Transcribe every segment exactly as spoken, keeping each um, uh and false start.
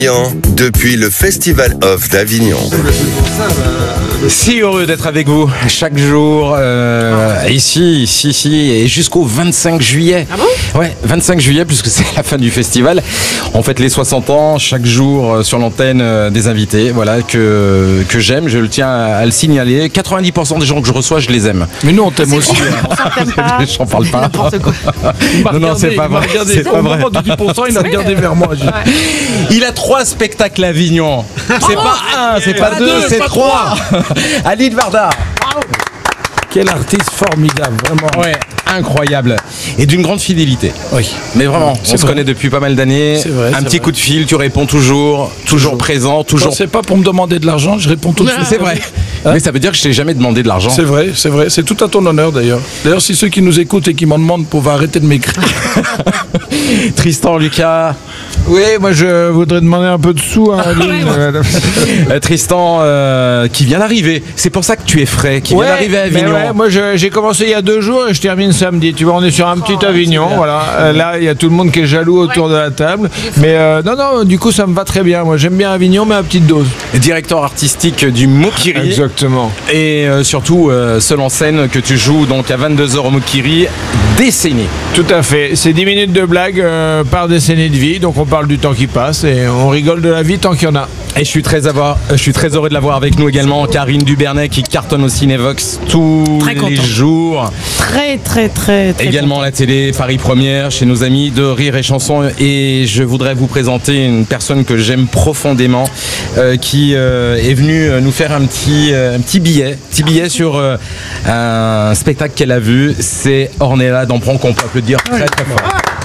Depuis le Festival Off d'Avignon. Si heureux d'être avec vous chaque jour euh, ici, ici, ici et jusqu'au vingt-cinq juillet. Ah bon ? Ouais, vingt-cinq juillet puisque c'est la fin du festival. On fête les soixante ans chaque jour euh, sur l'antenne euh, des invités. Voilà que que j'aime, je le tiens à, à le signaler. quatre-vingt-dix pour cent des gens que je reçois, je les aime. Mais nous on t'aime aussi. J'en parle pas. N'importe quoi. Non non, c'est pas vrai. C'est pas vrai. Au moment du dix pour cent, il a regardé vers moi. Il a trois spectacles à Avignon. C'est pas un, c'est pas deux, c'est trois. Ali de Varda. Quel artiste formidable, vraiment. Ouais, incroyable. Et d'une grande fidélité. Oui. Mais vraiment, C'est on se vrai. connaît depuis pas mal d'années. C'est vrai, Un c'est petit vrai. coup de fil, tu réponds toujours, toujours, présent, toujours. Quand c'est pas pour me demander de l'argent, je réponds tout de suite. C'est vrai. Hein ? Mais ça veut dire que je t'ai jamais demandé de l'argent. C'est vrai, c'est vrai. C'est tout à ton honneur d'ailleurs. D'ailleurs, si ceux qui nous écoutent et qui m'en demandent pouvaient arrêter de m'écrire. Tristan, Lucas. Oui, moi je voudrais demander un peu de sous à Aline. Euh, Tristan euh, qui vient d'arriver. C'est pour ça que tu es frais, qui Ouais, vient d'arriver à mais Avignon. ouais, moi je- j'ai commencé il y a deux jours et je termine samedi. Tu vois, on est sur un petit Avignon. Voilà. Euh, Là, il y a tout le monde qui est jaloux autour de la table. Mais euh, non, non, du coup, ça me va très bien. Moi, j'aime bien Avignon, mais à petite dose. Directeur artistique du Mokiri. Exactement. Et euh, surtout, euh, seul en scène que tu joues donc à vingt-deux heures au Mokiri, décennie. Tout à fait. C'est dix minutes de blague euh, par décennie de vie. Donc on parle du temps qui passe et on rigole de la vie tant qu'il y en a. Et je suis très, avoir, je suis très heureux de l'avoir avec nous également, Karine Dubernet qui cartonne au Cinévox tous Très les content. jours. Très, très, très, très. Également à la télé, Paris Première, chez nos amis de Rire et Chanson. Et je voudrais vous présenter une personne que j'aime profondément, euh, qui euh, est venue nous faire un petit, euh, un petit billet, petit billet sur euh, un spectacle qu'elle a vu. C'est Ornella Dampron qu'on peut applaudir très très fort.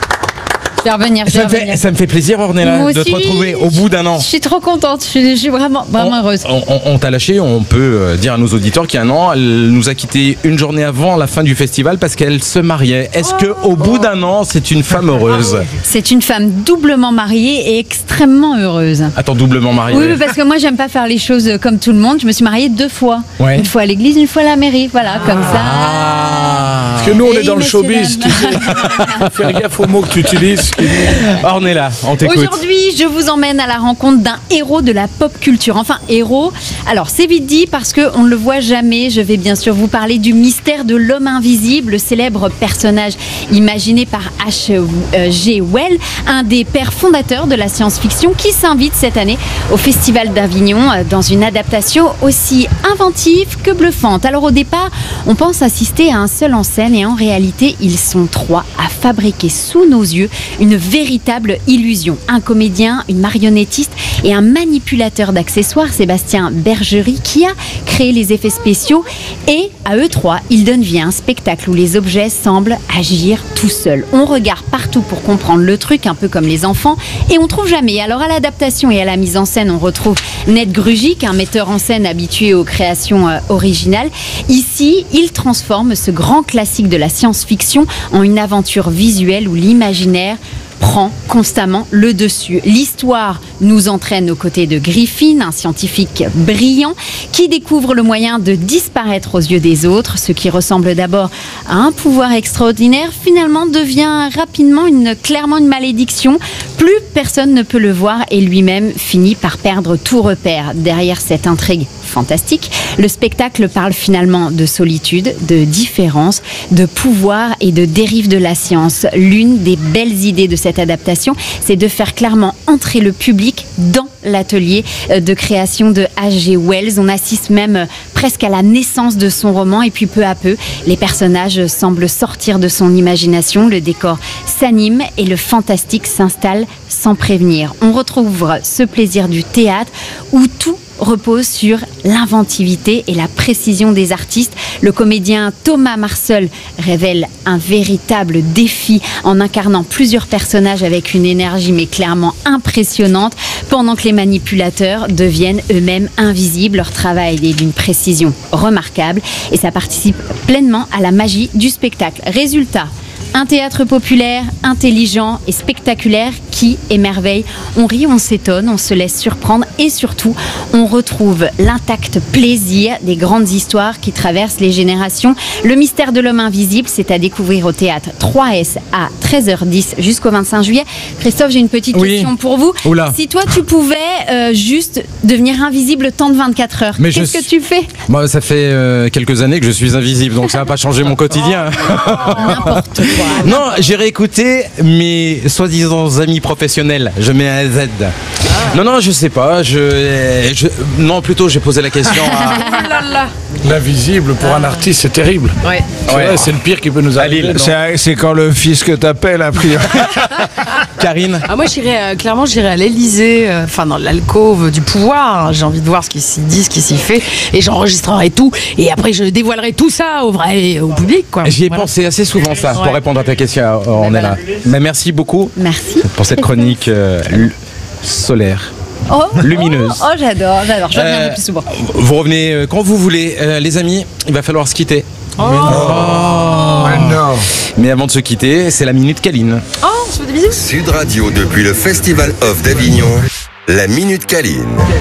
Je vais revenir, je vais Ça me, fait, revenir. ça me fait plaisir Ornella Moi de te aussi, retrouver au bout d'un an. Je suis trop contente, je suis, je suis vraiment, vraiment On- heureuse. On, on- on t'a lâché, on peut euh, dire à nos auditeurs qu'il y a un an, elle nous a quitté une journée avant la fin du festival parce qu'elle se mariait. Est-ce que au bout d'un an, c'est une femme heureuse? C'est une femme doublement mariée et extrêmement heureuse. Attends, doublement mariée. Oui, mais parce que moi, j'aime pas faire les choses comme tout le monde. Je me suis mariée deux fois. Ouais. Une fois à l'église, une fois à la mairie. Voilà, comme ça. Ah. Parce que nous, on Et est dans le monsieur, showbiz, tu dame. sais. Faire gaffe aux mots que tu utilises. Ornella, on t'écoute. Aujourd'hui, je vous emmène à la rencontre d'un héros de la pop culture. Enfin, héros. Alors, c'est vite dit parce qu'on ne le voit jamais. Je vais bien sûr vous parler du mystère de l'homme invisible, le célèbre personnage imaginé par H G Wells, un des pères fondateurs de la science-fiction qui s'invite cette année au Festival d'Avignon euh, dans une adaptation aussi inventive que bluffante. Alors, au départ, on pense assister à un seul en scène et en réalité, ils sont trois à fabriquer sous nos yeux une véritable illusion. Un comédien, une marionnettiste et un manipulateur d'accessoires, Sébastien Bergerie, qui a créé les effets spéciaux. Et à eux trois, ils donnent vie à un spectacle où les objets semblent agir tout seuls. On regarde partout pour comprendre le truc, un peu comme les enfants, et on trouve jamais. Alors à l'adaptation et à la mise en scène, on retrouve Ned Grugic, un metteur en scène habitué aux créations euh, originales. Ici, il transforme ce grand classique de la science-fiction en une aventure visuelle où l'imaginaire prend constamment le dessus. L'histoire nous entraîne aux côtés de Griffin, un scientifique brillant qui découvre le moyen de disparaître aux yeux des autres. Ce qui ressemble d'abord à un pouvoir extraordinaire finalement devient rapidement une, clairement une malédiction. Plus personne ne peut le voir et lui-même finit par perdre tout repère. Derrière cette intrigue fantastique, le spectacle parle finalement de solitude, de différence, de pouvoir et de dérive de la science. L'une des belles idées de cette adaptation, c'est de faire clairement entrer le public dans l'atelier de création de H G Wells. On assiste même presque à la naissance de son roman et puis peu à peu, les personnages semblent sortir de son imagination, le décor s'anime et le fantastique s'installe sans prévenir. On retrouve ce plaisir du théâtre où tout repose sur l'inventivité et la précision des artistes. Le comédien Thomas Marceul révèle un véritable défi en incarnant plusieurs personnages avec une énergie mais clairement impressionnante, pendant que les manipulateurs deviennent eux-mêmes invisibles. Leur travail est d'une précision remarquable et ça participe pleinement à la magie du spectacle. Résultat, Un théâtre populaire, intelligent et spectaculaire qui émerveille. On rit, on s'étonne, on se laisse surprendre et surtout, on retrouve l'intact plaisir des grandes histoires qui traversent les générations. Le mystère de l'homme invisible, c'est à découvrir au théâtre trois S à treize heures dix jusqu'au vingt-cinq juillet. Christophe, j'ai une petite Oui. question pour vous. Oula. Si toi, tu pouvais euh, juste devenir invisible le temps de vingt-quatre heures, Mais je qu'est-ce que suis- tu fais? Moi, ça fait euh, quelques années que je suis invisible, donc ça va pas changer mon quotidien. N'importe quoi. Non, j'ai réécouté mes soi-disant amis professionnels. Je mets un Z. Non, non, je sais pas. Je, je- non, plutôt, j'ai posé la question à. L'invisible pour un artiste, c'est terrible. Ouais. C'est Ouais. vrai, c'est le pire qui peut nous arriver. Lille. non C'est c'est quand le fisc t'appelle, a priori. Karine. Ah, moi, j'irais euh, clairement, j'irais à l'Élysée, euh, enfin dans l'alcôve du pouvoir. J'ai envie de voir ce qui s'y dit, ce qui s'y fait, et j'enregistrerai tout. Et après, je dévoilerai tout ça au vrai, au public, quoi. J'y ai Voilà. pensé assez souvent, ça, pour Ouais. répondre à ta question, Ornella. Mais merci beaucoup Merci. pour cette chronique euh, l- solaire. Oh, Lumineuse. Oh, oh, j'adore, j'adore. Je reviendrai Euh, plus souvent. Vous revenez euh, quand vous voulez. Euh, les amis, il va falloir se quitter. Mais non. Mais avant de se quitter, c'est la minute câline. Oh, on se fait des bisous. Sud Radio depuis le Festival Off d'Avignon, la Minute Câline.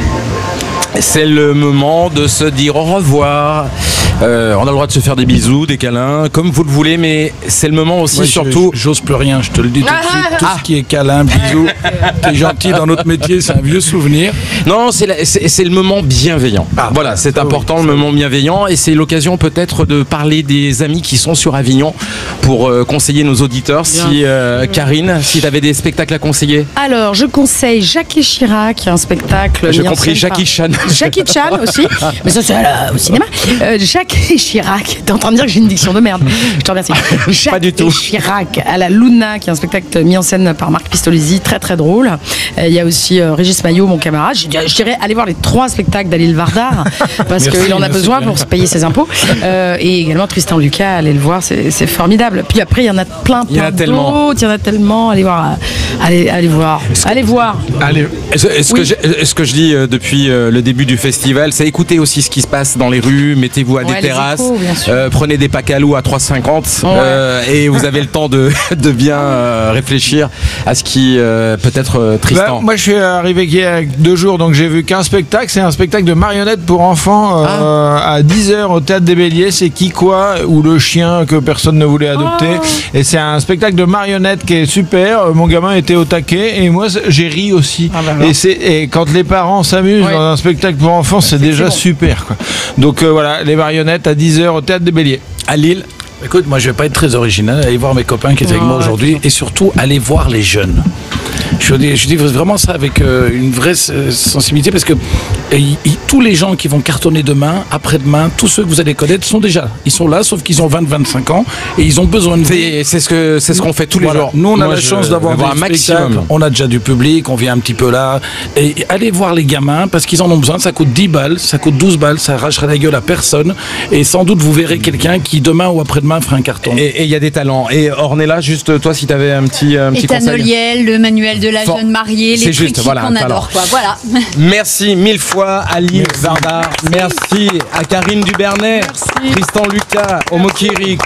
C'est le moment de se dire au revoir. Euh, on a le droit de se faire des bisous, des câlins, comme vous le voulez, mais c'est le moment aussi, Moi, je- surtout. J'ose plus rien, je te le dis tout de suite. Tout ce qui est câlin, bisous, t'es gentil dans notre métier, c'est un vieux souvenir. Non, c'est la- c'est c'est le moment bienveillant. Ah, voilà, c'est ça oui, important, ça le oui. moment bienveillant, et c'est l'occasion peut-être de parler des amis qui sont sur Avignon pour euh, conseiller nos auditeurs. Si euh, Karine, si tu avais des spectacles à conseiller. Alors, je conseille Jacques et Chirac, un spectacle. J'ai mis en compris, scène par- Jackie Chan. Jackie Chan aussi, mais ça c'est euh, au cinéma. Euh, Jacques et Chirac, t'es en train de dire que j'ai une diction de merde. Je te remercie. Jacques du tout. et Chirac à la Luna, qui est un spectacle mis en scène par Marc Pistolesi, très très drôle. Euh, Il y a aussi euh, Régis Maillot, mon camarade. Je, dirais- je dirais aller voir les trois spectacles d'Alil Vardar parce Merci, qu'il en a merci besoin bien. pour se payer ses impôts. Euh, et également Tristan Lucas, allez le voir, c'est c'est formidable. Puis après, il y en a plein, Il y en a plein tellement. d'autres. Il y en a tellement. Allez voir, euh, allez, allez voir, allez voir. Allez, Est-ce est-ce Oui. que, j'ai- est-ce que je dis euh, depuis euh, le début du festival, c'est écouter aussi ce qui se passe dans les rues, mettez-vous à Ouais, des les terrasses, échos, bien sûr. euh, prenez des packs à loup à trois cinquante euh, et vous avez le temps de, de bien euh, réfléchir à ce qui euh, peut-être euh, Tristan. Bah, moi, je suis arrivé il y a deux jours, donc j'ai vu qu'un spectacle. C'est un spectacle de marionnettes pour enfants euh, à dix heures au Théâtre des Béliers. C'est Qui quoi ou le chien que personne ne voulait adopter. Et c'est un spectacle de marionnettes qui est super. Euh, Mon gamin était au taquet et moi, c'est- j'ai ri aussi. Ah, bah, alors. et, c'est, et quand les parents s'amusent Ouais. dans un spectacle pour enfants, c'est déjà bon. super, quoi. Donc euh, voilà, les marionnettes à dix heures au Théâtre des Béliers. À Lille, écoute, moi je vais pas être très original, allez voir mes copains qui étaient avec moi Ouais, aujourd'hui et surtout allez voir les jeunes. Je dis, je dis vraiment ça avec euh, une vraie euh, sensibilité parce que euh, y- y- tous les gens qui vont cartonner demain, après-demain, tous ceux que vous allez connaître sont déjà, ils sont là, sauf qu'ils ont vingt à vingt-cinq ans et ils ont besoin de vous. c'est c'est ce que c'est ce qu'on fait tous les Voilà. jours. Nous, on a Moi, la je chance d'avoir vais voir des un spectacles. maximum. On a déjà du public, on vient un petit peu là. Et allez voir les gamins parce qu'ils en ont besoin. Ça coûte dix balles, ça coûte douze balles, ça arrachera la gueule à personne. Et sans doute, vous verrez quelqu'un qui demain ou après-demain fera un carton. Et et il y a des talents. Et Ornella, juste toi, si tu avais un petit, un petit conseil. Éthanoliel, le manuel de la Fort. jeune mariée, C'est les juste, trucs voilà, qu'on un talent. adore, quoi. Voilà. Merci mille fois à Lille Vardar. Merci à Karine Dubernet, Tristan Lucas, Omokiri.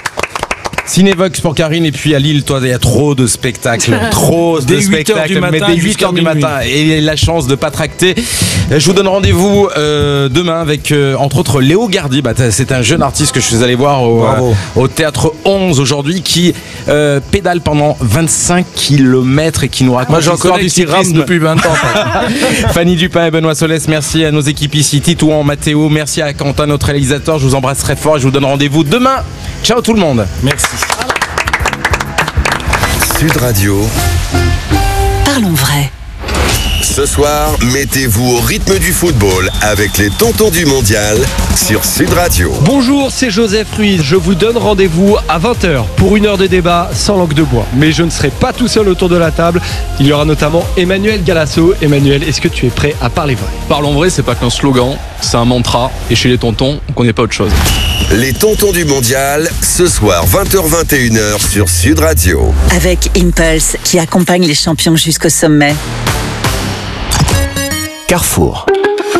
Cinévox pour Karine et puis à Lille, toi, il y a trop de spectacles, trop Dès de huit heures spectacles, du matin mais dès huit jusqu'à heures du minuit. matin et la chance de pas tracter. Je vous donne rendez-vous euh, demain avec euh, entre autres Léo Gardy. Bah, t'as- c'est un jeune artiste que je suis allé voir au, Bravo. euh, au théâtre onze aujourd'hui qui euh, pédale pendant vingt-cinq kilomètres et qui nous raconte Moi, j'en l'histoire connais du qui rament cyclisme. depuis vingt ans. par contre. Fanny Dupin et Benoît Solès, merci à nos équipes ici, Titouan, Mathéo, merci à Quentin, notre réalisateur. Je vous embrasse très fort et je vous donne rendez-vous demain. Ciao tout le monde. Merci. Sud Radio. Parlons vrai. Ce soir, mettez-vous au rythme du football avec les tontons du mondial sur Sud Radio. Bonjour, c'est Joseph Ruiz. Je vous donne rendez-vous à vingt heures pour une heure de débat sans langue de bois. Mais je ne serai pas tout seul autour de la table. Il y aura notamment Emmanuel Galasso. Emmanuel, est-ce que tu es prêt à parler vrai? Parlons vrai, c'est pas qu'un slogan, c'est un mantra. Et chez les tontons, on connaît pas autre chose. Les tontons du mondial, ce soir vingt heures vingt et une heures sur Sud Radio. Avec Impulse qui accompagne les champions jusqu'au sommet. Carrefour. Quand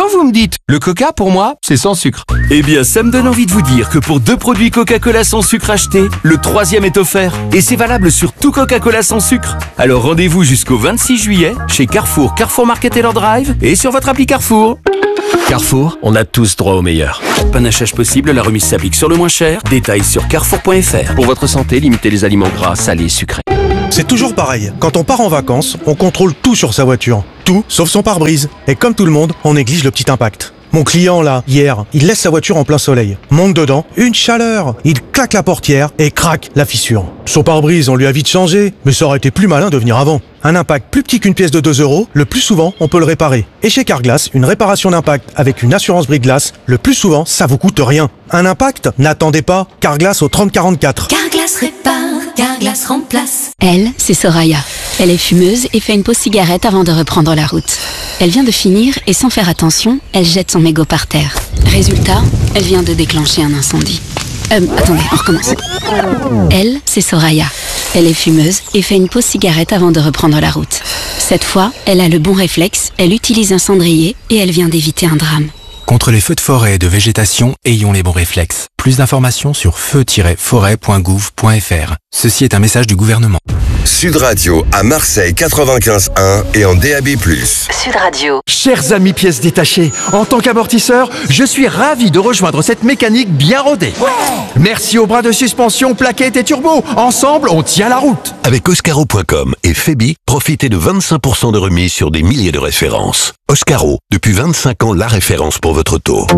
vous me dites. Le coca, pour moi, c'est sans sucre. Eh bien, ça me donne envie de vous dire que pour deux produits Coca-Cola sans sucre achetés, le troisième est offert. Et c'est valable sur tout Coca-Cola sans sucre. Alors rendez-vous jusqu'au vingt-six juillet chez Carrefour, Carrefour Market Taylor Drive et sur votre appli Carrefour. Carrefour, on a tous droit au meilleur. Panachage possible, la remise s'applique sur le moins cher. Détails sur carrefour point f r. Pour votre santé, limitez les aliments gras, salés, sucrés. C'est toujours pareil. Quand on part en vacances, on contrôle tout sur sa voiture. Tout, sauf son pare-brise. Et comme tout le monde, on néglige le petit impact. Mon client là, hier, il laisse sa voiture en plein soleil. Monte dedans, une chaleur. Il claque la portière et craque la fissure. Son pare-brise, on lui a vite changé, mais ça aurait été plus malin de venir avant. Un impact plus petit qu'une pièce de deux euros, le plus souvent, on peut le réparer. Et chez Carglass, une réparation d'impact avec une assurance brise-glace, le plus souvent, ça vous coûte rien. Un impact? N'attendez pas. Carglass au trente quarante-quatre. Carglass répare, Carglass remplace. Elle, c'est Soraya. Elle est fumeuse et fait une pause cigarette avant de reprendre la route. Elle vient de finir et sans faire attention, elle jette son mégot par terre. Résultat, elle vient de déclencher un incendie. Euh, attendez, on recommence. Elle, c'est Soraya. Elle est fumeuse et fait une pause cigarette avant de reprendre la route. Cette fois, elle a le bon réflexe, elle utilise un cendrier et elle vient d'éviter un drame. Contre les feux de forêt et de végétation, ayons les bons réflexes. Plus d'informations sur feu tiret forêt point gouv point f r. Ceci est un message du gouvernement. Sud Radio à Marseille quatre-vingt-quinze un et en D A B plus. Sud Radio. Chers amis pièces détachées, en tant qu'amortisseur, je suis ravi de rejoindre cette mécanique bien rodée. Ouais. Merci aux bras de suspension, plaquettes et turbo. Ensemble, on tient la route. Avec Oscaro point com et Febi, profitez de vingt-cinq pour cent de remise sur des milliers de références. Oscaro, depuis vingt-cinq ans, la référence pour votre auto.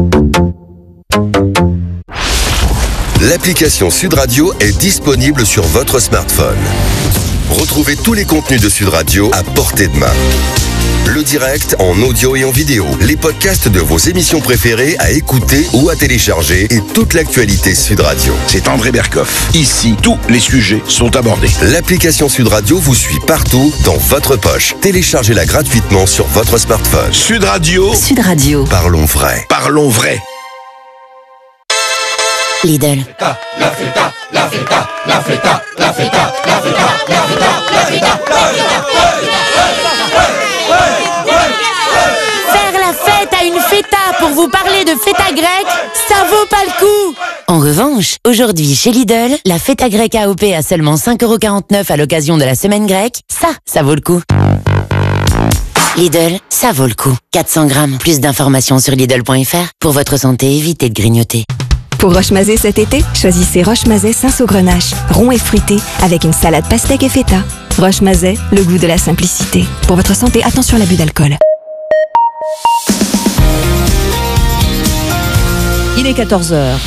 L'application Sud Radio est disponible sur votre smartphone. Retrouvez tous les contenus de Sud Radio à portée de main. Le direct en audio et en vidéo, les podcasts de vos émissions préférées à écouter ou à télécharger et toute l'actualité Sud Radio. C'est André Berkoff. Ici, tous les sujets sont abordés. L'application Sud Radio vous suit partout, dans votre poche. Téléchargez-la gratuitement sur votre smartphone. Sud Radio. Sud Radio. Parlons vrai. Parlons vrai. Lidl. La feta, la feta, la feta, la feta, la feta, la feta, la feta, Faire la fête à une feta pour vous parler de feta grecque, ça vaut pas le coup. En revanche, aujourd'hui chez Lidl, la feta grecque A O P à seulement cinq euros quarante-neuf à l'occasion de la semaine grecque, ça, ça vaut le coup. Lidl, ça vaut le coup. quatre cents grammes, plus d'informations sur Lidl point f r. Pour votre santé, évitez de grignoter. Pour Roche-Mazet cet été, choisissez Roche-Mazet Saint-Saugrenache, rond et fruité, avec une salade pastèque et feta. Roche-Mazet, le goût de la simplicité. Pour votre santé, attention à l'abus d'alcool. Il est quatorze heures.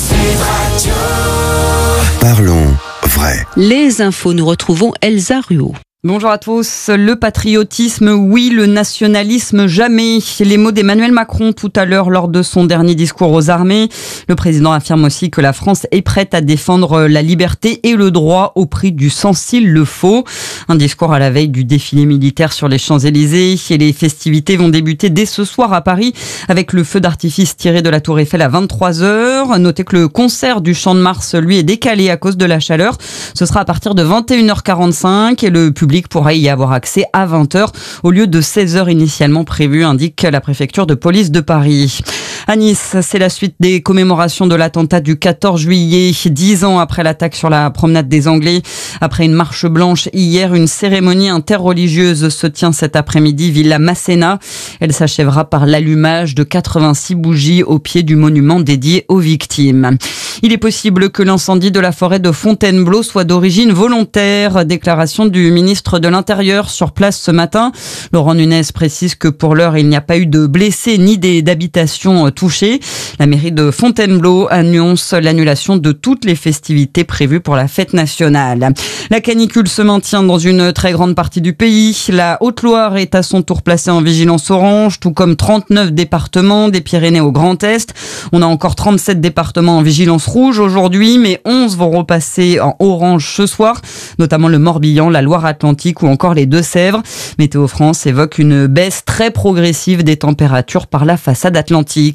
Parlons vrai. Les infos, nous retrouvons Elsa Ruot. Bonjour à tous. Le patriotisme, oui. Le nationalisme, jamais. Les mots d'Emmanuel Macron tout à l'heure lors de son dernier discours aux armées. Le président affirme aussi que la France est prête à défendre la liberté et le droit au prix du sang s'il le faut. Un discours à la veille du défilé militaire sur les Champs-Élysées. Et les festivités vont débuter dès ce soir à Paris avec le feu d'artifice tiré de la Tour Eiffel à vingt-trois heures. Notez que le concert du Champ de Mars, lui, est décalé à cause de la chaleur. Ce sera à partir de vingt et une heures quarante-cinq et le public pourra y avoir accès à vingt heures au lieu de seize heures initialement prévues, indique la préfecture de police de Paris. À Nice, c'est la suite des commémorations de l'attentat du quatorze juillet, dix ans après l'attaque sur la promenade des Anglais. Après une marche blanche hier, une cérémonie interreligieuse se tient cet après-midi Villa Masséna. Elle s'achèvera par l'allumage de quatre-vingt-six bougies au pied du monument dédié aux victimes. Il est possible que l'incendie de la forêt de Fontainebleau soit d'origine volontaire. Déclaration du ministre de l'Intérieur sur place ce matin. Laurent Nunez précise que pour l'heure, il n'y a pas eu de blessés ni d'habitations touchées. La mairie de Fontainebleau annonce l'annulation de toutes les festivités prévues pour la fête nationale. La canicule se maintient dans une très grande partie du pays. La Haute-Loire est à son tour placée en vigilance orange, tout comme trente-neuf départements des Pyrénées au Grand Est. On a encore trente-sept départements en vigilance rouge aujourd'hui, mais onze vont repasser en orange ce soir, notamment le Morbihan, la Loire-Atlantique ou encore les Deux-Sèvres. Météo France évoque une baisse très progressive des températures par la façade atlantique.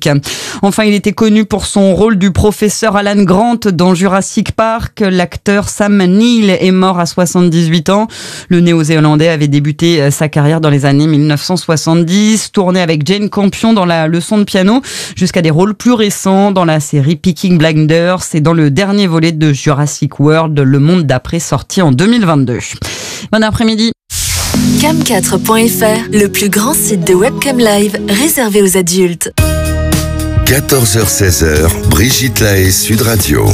Jurassic. Enfin, il était connu pour son rôle du professeur Alan Grant dans Jurassic Park. L'acteur Sam Neill est mort à soixante-dix-huit ans. Le Néo-Zélandais avait débuté sa carrière dans les années mille neuf cent soixante-dix, tourné avec Jane Campion dans la leçon de piano, jusqu'à des rôles plus récents dans la série Peaky Blinders et dans le dernier volet de Jurassic World, Le Monde d'après, sorti en deux mille vingt-deux. Bon après-midi. cam quatre point f r, le plus grand site de webcam live réservé aux adultes. quatorze heures seize heures, Brigitte Lahaie, Sud Radio.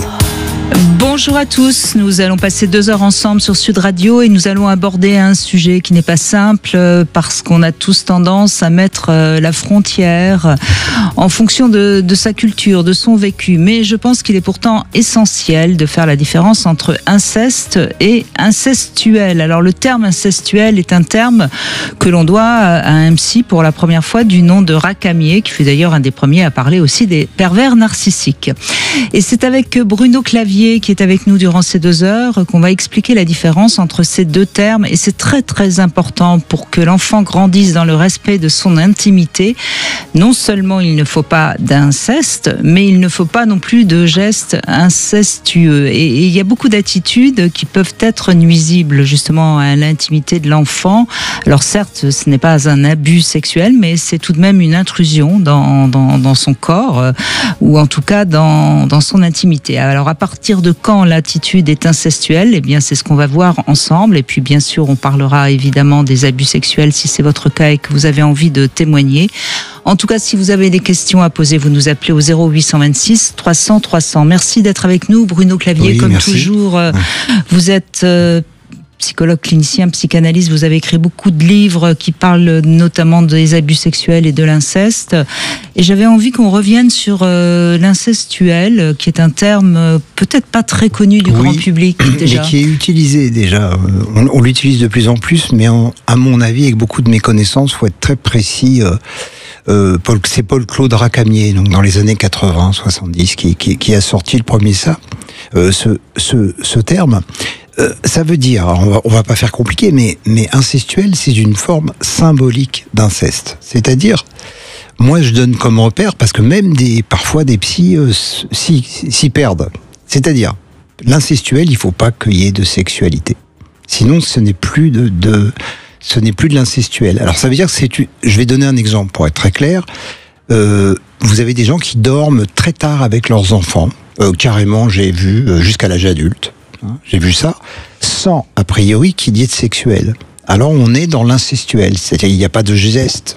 Bonjour à tous, nous allons passer deux heures ensemble sur Sud Radio et nous allons aborder un sujet qui n'est pas simple parce qu'on a tous tendance à mettre la frontière en fonction de, de sa culture, de son vécu. Mais je pense qu'il est pourtant essentiel de faire la différence entre inceste et incestuel. Alors le terme incestuel est un terme que l'on doit à un psy pour la première fois du nom de Racamier, qui fut d'ailleurs un des premiers à parler aussi des pervers narcissiques. Et c'est avec Bruno Clavier qui est avec nous durant ces deux heures qu'on va expliquer la différence entre ces deux termes, et c'est très très important pour que l'enfant grandisse dans le respect de son intimité. Non seulement il ne faut pas d'inceste, mais il ne faut pas non plus de gestes incestueux, et, et il y a beaucoup d'attitudes qui peuvent être nuisibles justement à l'intimité de l'enfant. Alors certes, ce n'est pas un abus sexuel, mais c'est tout de même une intrusion dans, dans, dans son corps, euh, ou en tout cas dans, dans son intimité. Alors à partir de quand l'attitude est incestuelle, eh bien c'est ce qu'on va voir ensemble, et puis bien sûr on parlera évidemment des abus sexuels si c'est votre cas et que vous avez envie de témoigner. En tout cas, si vous avez des questions à poser, vous nous appelez au zéro huit cent vingt-six trois cents trois cents. Merci d'être avec nous, Bruno Clavier. Oui, comme merci. Toujours, euh, vous êtes euh, psychologue clinicien, psychanalyste, vous avez écrit beaucoup de livres qui parlent notamment des abus sexuels et de l'inceste. Et j'avais envie qu'on revienne sur euh, l'incestuel, qui est un terme euh, peut-être pas très connu du oui, grand public déjà. Mais qui est utilisé déjà. On, on l'utilise de plus en plus, mais en, à mon avis, avec beaucoup de méconnaissances, il faut être très précis. Euh, euh, Paul, c'est Paul-Claude Racamier, donc dans les années quatre-vingts soixante-dix, qui, qui, qui a sorti le premier ça, euh, ce, ce, ce terme. Euh, ça veut dire, on va, on va pas faire compliqué, mais, mais incestuel, c'est une forme symbolique d'inceste. C'est-à-dire, moi je donne comme repère, parce que même des, parfois des psys euh, s'y, s'y perdent. C'est-à-dire, l'incestuel, il faut pas qu'il y ait de sexualité. Sinon, ce n'est plus de, de, ce n'est plus de l'incestuel. Alors ça veut dire que c'est, je vais donner un exemple pour être très clair. Euh, vous avez des gens qui dorment très tard avec leurs enfants. Euh, carrément, j'ai vu euh, jusqu'à l'âge adulte. J'ai vu ça, sans, a priori, qu'il y ait de sexuel. Alors on est dans l'incestuel, c'est-à-dire il n'y a pas de geste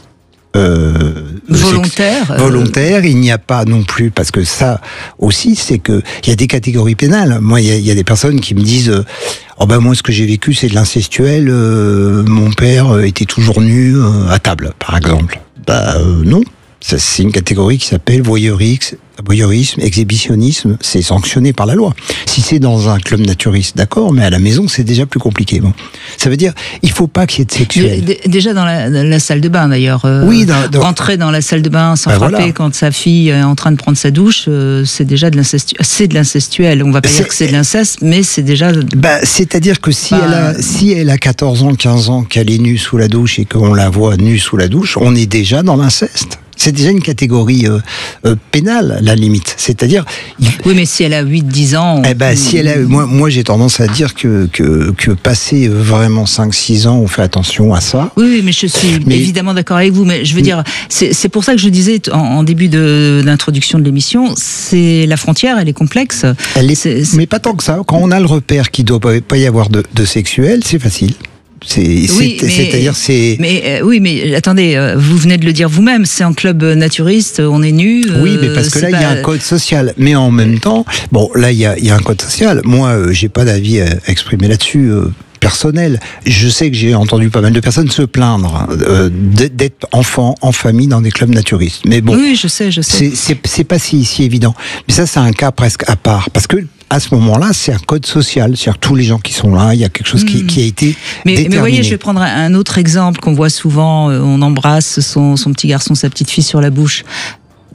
euh, volontaire. Sex- volontaire, il n'y a pas non plus, parce que ça aussi, c'est que il y a des catégories pénales. Moi, il y a, il y a des personnes qui me disent, euh, oh ben moi, ce que j'ai vécu, c'est de l'incestuel. Euh, mon père était toujours nu euh, à table, par exemple. Bah euh, non. Ça, c'est une catégorie qui s'appelle voyeurisme, voyeurisme, exhibitionnisme, c'est sanctionné par la loi. Si c'est dans un club naturiste, d'accord, mais à la maison, c'est déjà plus compliqué. Bon. Ça veut dire, il faut pas qu'il y ait de sexuel. D- déjà dans la, dans la salle de bain, d'ailleurs. Euh, oui, dans, dans... Rentrer dans la salle de bain sans ben frapper voilà. Quand sa fille est en train de prendre sa douche, euh, c'est déjà de l'incestuel. C'est de l'incestuel. On va pas c'est... dire que c'est de l'inceste, mais c'est déjà... Bah, c'est-à-dire que si, bah... elle a, si elle a quatorze ans, quinze ans, qu'elle est nue sous la douche et qu'on la voit nue sous la douche, on est déjà dans l'inceste. C'est déjà une catégorie euh, euh, pénale, la limite. C'est-à-dire... Il... Oui, mais si elle a huit dix ans... On... Eh ben, si elle a... Moi, moi, j'ai tendance à dire que, que, que passer vraiment cinq six ans, on fait attention à ça. Oui, oui mais je suis mais... évidemment d'accord avec vous. Mais je veux dire, c'est, c'est pour ça que je disais en, en début de, d'introduction de l'émission, c'est la frontière, elle est complexe. Elle est... C'est, c'est... Mais pas tant que ça. Quand on a le repère qu'il ne doit pas y avoir de, de sexuel, c'est facile. C'est, oui, c'est, mais, c'est-à-dire c'est. Mais euh, oui, mais attendez, euh, vous venez de le dire vous-même, c'est en club naturiste, on est nu. Euh, oui, mais parce que là, il pas... y a un code social. Mais en même temps, bon, là, il y a, y a un code social. Moi, euh, j'ai pas d'avis à exprimer là-dessus. Euh, personnel. Je sais que j'ai entendu pas mal de personnes se plaindre euh, d'être enfant en famille dans des clubs naturistes. Mais bon, oui, je sais, je sais. C'est, c'est, c'est pas si, si évident. Mais ça, c'est un cas presque à part, parce que à ce moment-là, c'est un code social. C'est-à-dire tous les gens qui sont là, il y a quelque chose mmh. qui, qui a été mais, déterminé. Mais voyez, je vais prendre un autre exemple qu'on voit souvent. On embrasse son, son petit garçon, sa petite fille sur la bouche.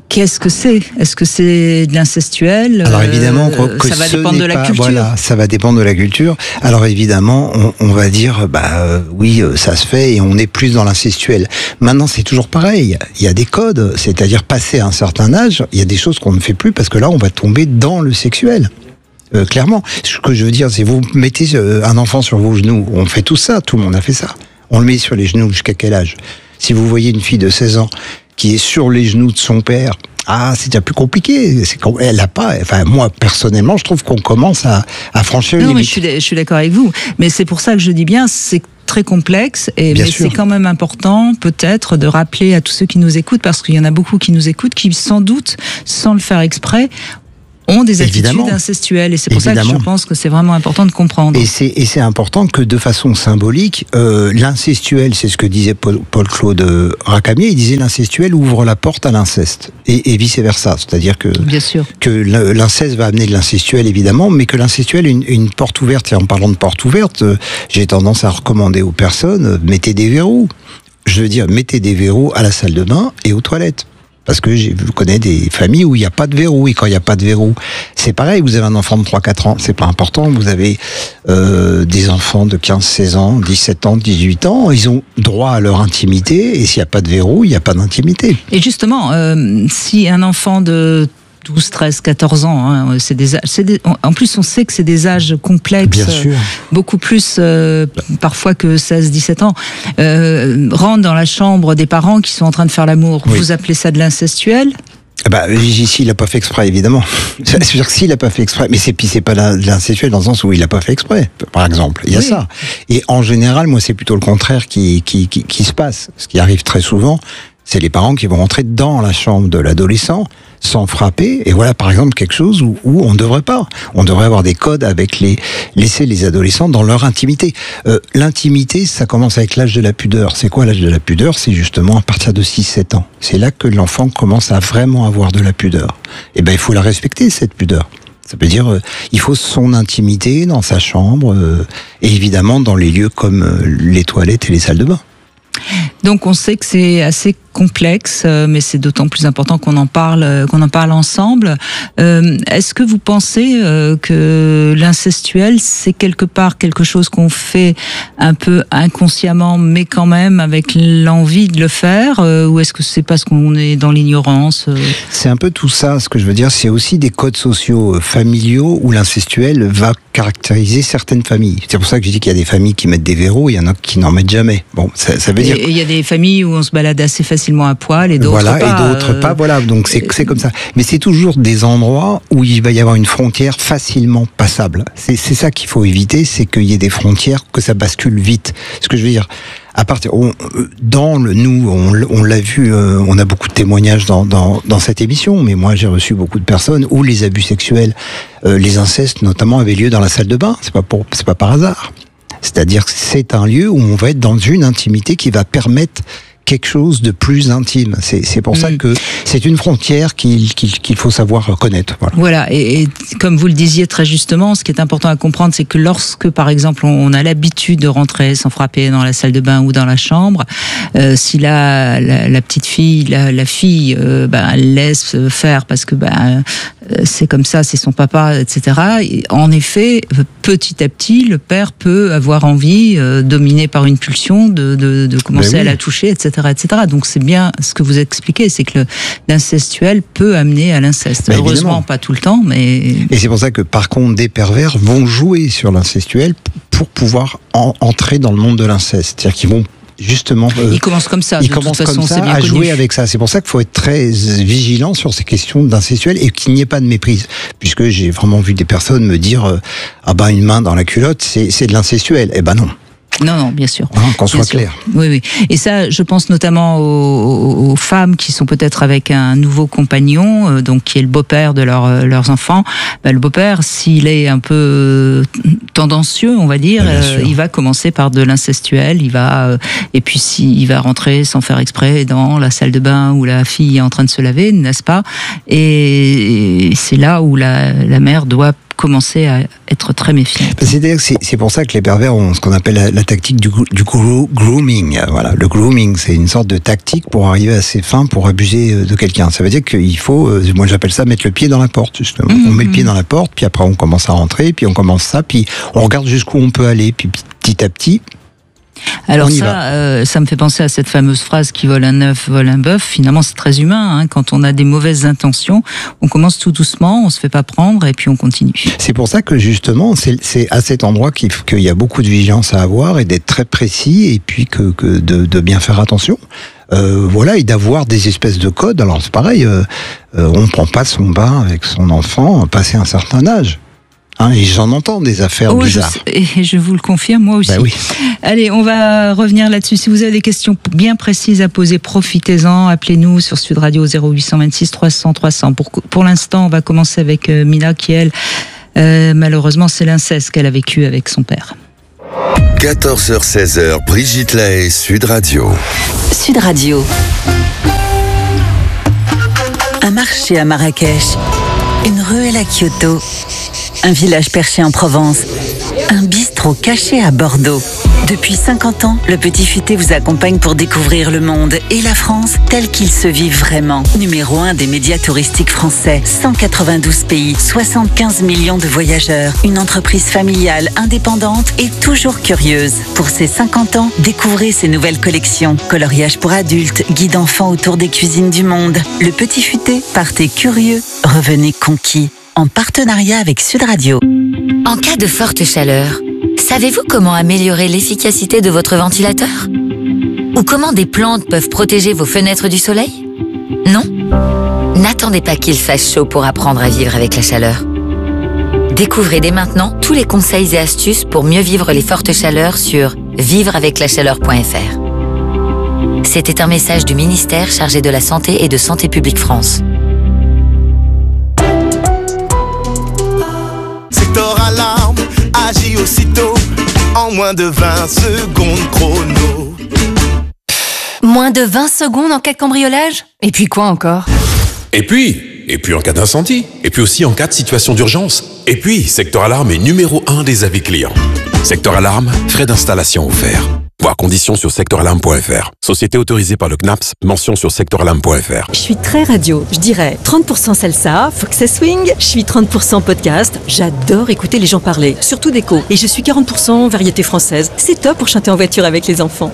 Qu'est-ce que c'est ? Est-ce que c'est de l'incestuel ? Alors évidemment, euh, que ça va ce dépendre de la pas, culture. Voilà, ça va dépendre de la culture. Alors évidemment, on, on va dire, bah euh, oui, euh, ça se fait et on est plus dans l'incestuel. Maintenant, c'est toujours pareil. Il y a des codes, c'est-à-dire passé un certain âge, il y a des choses qu'on ne fait plus parce que là, on va tomber dans le sexuel. Euh, clairement, ce que je veux dire, c'est vous mettez euh, un enfant sur vos genoux. On fait tout ça, tout le monde a fait ça. On le met sur les genoux jusqu'à quel âge ? Si vous voyez une fille de seize ans qui est sur les genoux de son père, ah, c'est déjà plus compliqué. C'est, elle a pas. Enfin, moi personnellement, je trouve qu'on commence à, à franchir une non, limite. Mais je suis, je suis d'accord avec vous. Mais c'est pour ça que je dis bien, c'est très complexe. Et Bien mais sûr. c'est quand même important, peut-être, de rappeler à tous ceux qui nous écoutent, parce qu'il y en a beaucoup qui nous écoutent, qui sans doute, sans le faire exprès, ont des Évidemment. attitudes incestuelles. Et c'est pour Évidemment. ça que je pense que c'est vraiment important de comprendre. Et c'est, et c'est important que de façon symbolique, euh, l'incestuel, c'est ce que disait Paul, Paul-Claude Racamier, il disait l'incestuel ouvre la porte à l'inceste. Et, et vice-versa. C'est-à-dire que, Bien sûr. que l'inceste va amener de l'incestuel, évidemment, mais que l'incestuel est une, une porte ouverte. Et en parlant de porte ouverte, euh, j'ai tendance à recommander aux personnes, euh, mettez des verrous. Je veux dire, mettez des verrous à la salle de bain et aux toilettes. Parce que je connais des familles où il n'y a pas de verrou, et quand il n'y a pas de verrou, c'est pareil, vous avez un enfant de trois quatre ans, c'est pas important, vous avez euh, des enfants de quinze seize ans, dix-sept ans, dix-huit ans, ils ont droit à leur intimité, et s'il n'y a pas de verrou, il n'y a pas d'intimité. Et justement, euh, si un enfant de douze, treize, quatorze ans, hein, c'est des, c'est des, en plus on sait que c'est des âges complexes, Bien sûr. beaucoup plus euh, parfois que seize, dix-sept ans, euh, rentre dans la chambre des parents qui sont en train de faire l'amour. Oui. Vous appelez ça de l'incestuel ? Bah, ici, il n'a pas fait exprès, évidemment. C'est-à-dire que s'il n'a pas fait exprès, mais c'est, puis c'est pas de l'incestuel dans le sens où il n'a pas fait exprès, par exemple. Il y a Oui. ça. Et en général, moi, c'est plutôt le contraire qui, qui, qui, qui se passe. Ce qui arrive très souvent, c'est les parents qui vont rentrer dans la chambre de l'adolescent sans frapper. Et voilà, par exemple, quelque chose où, où on ne devrait pas. On devrait avoir des codes avec les, laisser les adolescents dans leur intimité. Euh, l'intimité, ça commence avec l'âge de la pudeur. C'est quoi l'âge de la pudeur ? C'est justement à partir de six sept ans. C'est là que l'enfant commence à vraiment avoir de la pudeur. Et ben, il faut la respecter, cette pudeur. Ça veut dire, euh, il faut son intimité dans sa chambre, euh, et évidemment dans les lieux comme euh, les toilettes et les salles de bain. Donc on sait que c'est assez complexe, euh, mais c'est d'autant plus important qu'on en parle, euh, qu'on en parle ensemble. Euh, est-ce que vous pensez euh, que l'incestuel, c'est quelque part quelque chose qu'on fait un peu inconsciemment, mais quand même avec l'envie de le faire, euh, ou est-ce que c'est parce qu'on est dans l'ignorance euh... C'est un peu tout ça. Ce que je veux dire, c'est aussi des codes sociaux euh, familiaux où l'incestuel va caractériser certaines familles. C'est pour ça que je dis qu'il y a des familles qui mettent des verrous, il y en a qui n'en mettent jamais. Bon, ça, ça veut dire. Et il y a des familles où on se balade assez facilement à poil et d'autres voilà, pas. et d'autres euh... pas. Voilà, donc c'est, c'est comme ça. Mais c'est toujours des endroits où il va y avoir une frontière facilement passable. C'est, c'est ça qu'il faut éviter, c'est qu'il y ait des frontières, que ça bascule vite. Ce que je veux dire, à partir, on, dans le, nous, on, on l'a vu, euh, on a beaucoup de témoignages dans, dans, dans cette émission, mais moi j'ai reçu beaucoup de personnes où les abus sexuels, euh, les incestes notamment, avaient lieu dans la salle de bain. C'est pas pour, c'est pas par hasard. C'est-à-dire que c'est un lieu où on va être dans une intimité qui va permettre quelque chose de plus intime. C'est, c'est pour mmh. ça que c'est une frontière qu'il, qu'il, qu'il faut savoir connaître. Voilà. Voilà. Et, et comme vous le disiez très justement, ce qui est important à comprendre, c'est que lorsque, par exemple, on a l'habitude de rentrer sans frapper dans la salle de bain ou dans la chambre, euh, si la, la, la petite fille, la, la fille, euh, ben, elle laisse faire parce que ben, euh, c'est comme ça, c'est son papa, et cetera. Et en effet, petit à petit, le père peut avoir envie, euh, dominé par une pulsion, de, de, de commencer oui. à la toucher, et cetera, et cetera. Donc c'est bien ce que vous expliquez, c'est que le, l'incestuel peut amener à l'inceste. Bah, Heureusement, évidemment. Pas tout le temps, mais... Et c'est pour ça que, par contre, des pervers vont jouer sur l'incestuel pour pouvoir en, entrer dans le monde de l'inceste. C'est-à-dire qu'ils vont justement... Euh, ils commencent comme ça, ils de commencent toute façon, comme ça c'est bien à connu. jouer avec ça. C'est pour ça qu'il faut être très vigilant sur ces questions d'incestuel et qu'il n'y ait pas de méprise. Puisque j'ai vraiment vu des personnes me dire euh, « Ah ben, une main dans la culotte, c'est, c'est de l'incestuel. » Eh ben non. Non, non, bien sûr. Hein, qu'on bien soit sûr. clair. Oui, oui. Et ça, je pense notamment aux, aux femmes qui sont peut-être avec un nouveau compagnon, euh, donc qui est le beau-père de leur, euh, leurs enfants. Bah, le beau-père, s'il est un peu euh, tendancieux, on va dire, euh, il va commencer par de l'incestuel. Il va, euh, et puis s'il va rentrer sans faire exprès dans la salle de bain où la fille est en train de se laver, n'est-ce pas ? Et c'est là où la, la mère doit commencer à être très méfiant. C'est-à-dire que c'est, c'est pour ça que les pervers ont ce qu'on appelle la, la tactique du, du grooming. Voilà, le grooming, c'est une sorte de tactique pour arriver à ses fins, pour abuser de quelqu'un. Ça veut dire qu'il faut, moi j'appelle ça mettre le pied dans la porte, justement. Mmh. On met le pied dans la porte, puis après on commence à rentrer, puis on commence ça, puis on regarde jusqu'où on peut aller, puis petit à petit. Alors ça, euh, ça me fait penser à cette fameuse phrase qui vole un œuf, vole un bœuf. Finalement, c'est très humain. Hein. Quand on a des mauvaises intentions, on commence tout doucement, on se fait pas prendre et puis on continue. C'est pour ça que justement, c'est, c'est à cet endroit qu'il, qu'il y a beaucoup de vigilance à avoir et d'être très précis et puis que, que de, de bien faire attention. Euh, voilà, et d'avoir des espèces de codes. Alors c'est pareil, euh, euh, on prend pas son bain avec son enfant passé un certain âge. Hein, et j'en entends des affaires oh, bizarres. Je sais, et je vous le confirme, moi aussi. Ben oui. Allez, on va revenir là-dessus. Si vous avez des questions bien précises à poser, profitez-en. Appelez-nous sur Sud Radio zéro huit cent vingt-six trois cents trois cents. Pour, pour l'instant, on va commencer avec euh, Mina qui, elle, euh, malheureusement, c'est l'inceste qu'elle a vécu avec son père. quatorze heures seize, Brigitte Lahaie, Sud Radio. Sud Radio. Un marché à Marrakech. Une ruelle à Kyoto. Un village perché en Provence. Un bistrot caché à Bordeaux. Depuis cinquante ans, le Petit Futé vous accompagne pour découvrir le monde et la France tel qu'il se vit vraiment. Numéro un des médias touristiques français. cent quatre-vingt-douze pays, soixante-quinze millions de voyageurs. Une entreprise familiale, indépendante et toujours curieuse. Pour ses cinquante ans, découvrez ses nouvelles collections. Coloriage pour adultes, guide enfants autour des cuisines du monde. Le Petit Futé, partez curieux, revenez conquis. En partenariat avec Sud Radio. En cas de forte chaleur, savez-vous comment améliorer l'efficacité de votre ventilateur ? Ou comment des plantes peuvent protéger vos fenêtres du soleil ? Non ? N'attendez pas qu'il fasse chaud pour apprendre à vivre avec la chaleur. Découvrez dès maintenant tous les conseils et astuces pour mieux vivre les fortes chaleurs sur vivre avec la chaleur point f r. C'était un message du ministère chargé de la Santé et de Santé publique France. Secteur alarme, agit aussitôt, en moins de vingt secondes chrono. Moins de vingt secondes en cas de cambriolage ? Et puis quoi encore ? Et puis, et puis en cas d'incendie, et puis aussi en cas de situation d'urgence. Et puis, Secteur Alarme est numéro un des avis clients. Secteur Alarme, frais d'installation offerts. Voir conditions sur secteur alarme point f r. Société autorisée par le C N A P S, mention sur secteur alarme point f r. Je suis très radio, je dirais trente pour cent salsa, faut que ça swing. Je suis trente pour cent podcast, j'adore écouter les gens parler, surtout d'écho. Et je suis quarante pour cent variété française, c'est top pour chanter en voiture avec les enfants.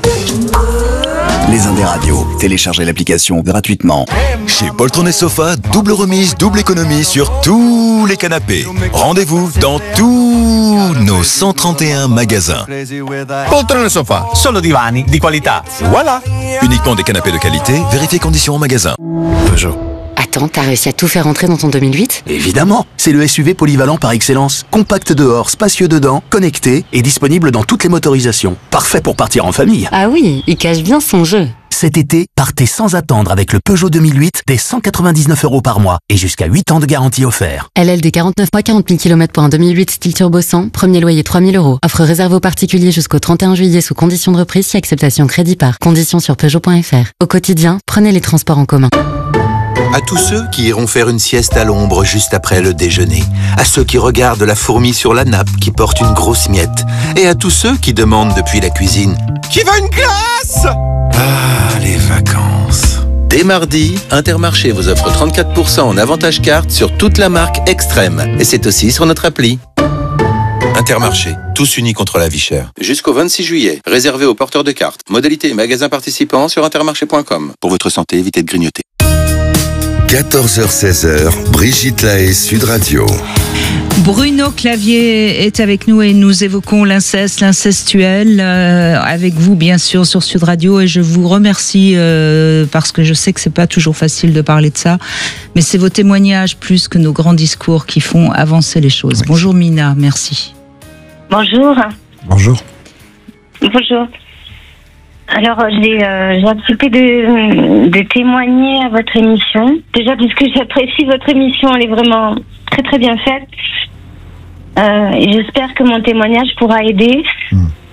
Les Indes radios, téléchargez l'application gratuitement. Chez Poltron et Sofa, double remise, double économie sur tous les canapés. Rendez-vous dans tous nos cent trente et un magasins. Poltron et Sofa, solo divani di qualità. Voilà. Uniquement des canapés de qualité, vérifiez conditions en magasin. Peugeot. Attends, t'as réussi à tout faire entrer dans ton deux mille huit ? Évidemment, c'est le S U V polyvalent par excellence. Compact dehors, spacieux dedans, connecté et disponible dans toutes les motorisations. Parfait pour partir en famille. Ah oui, il cache bien son jeu. Cet été, partez sans attendre avec le Peugeot deux mille huit dès cent quatre-vingt-dix-neuf euros par mois et jusqu'à huit ans de garantie offert. L L D quarante-neuf mois, quarante mille kilomètres pour un deux mille huit style turbo cent, premier loyer trois mille euros. Offre réservée aux particuliers jusqu'au trente et un juillet sous condition de reprise si acceptation crédit par. Conditions sur peugeot point f r. Au quotidien, prenez les transports en commun. À tous ceux qui iront faire une sieste à l'ombre juste après le déjeuner. À ceux qui regardent la fourmi sur la nappe qui porte une grosse miette. Et à tous ceux qui demandent depuis la cuisine « Qui veut une glace ?» Ah, les vacances. Dès mardi, Intermarché vous offre trente-quatre pour cent en avantage carte sur toute la marque Extrême. Et c'est aussi sur notre appli. Intermarché, tous unis contre la vie chère. Jusqu'au vingt-six juillet, réservé aux porteurs de cartes. Modalité et magasins participants sur intermarché point com. Pour votre santé, évitez de grignoter. quatorze heures seize, Brigitte Lahaie, Sud Radio. Bruno Clavier est avec nous et nous évoquons l'inceste, l'incestuel, euh, avec vous bien sûr sur Sud Radio, et je vous remercie euh, parce que je sais que c'est pas toujours facile de parler de ça, mais c'est vos témoignages plus que nos grands discours qui font avancer les choses. Oui. Bonjour Mina, merci. Bonjour. Bonjour. Bonjour. Alors, j'ai, euh, j'ai accepté de, de témoigner à votre émission. Déjà, parce que j'apprécie votre émission, elle est vraiment très très bien faite. Euh, et j'espère que mon témoignage pourra aider. Mmh.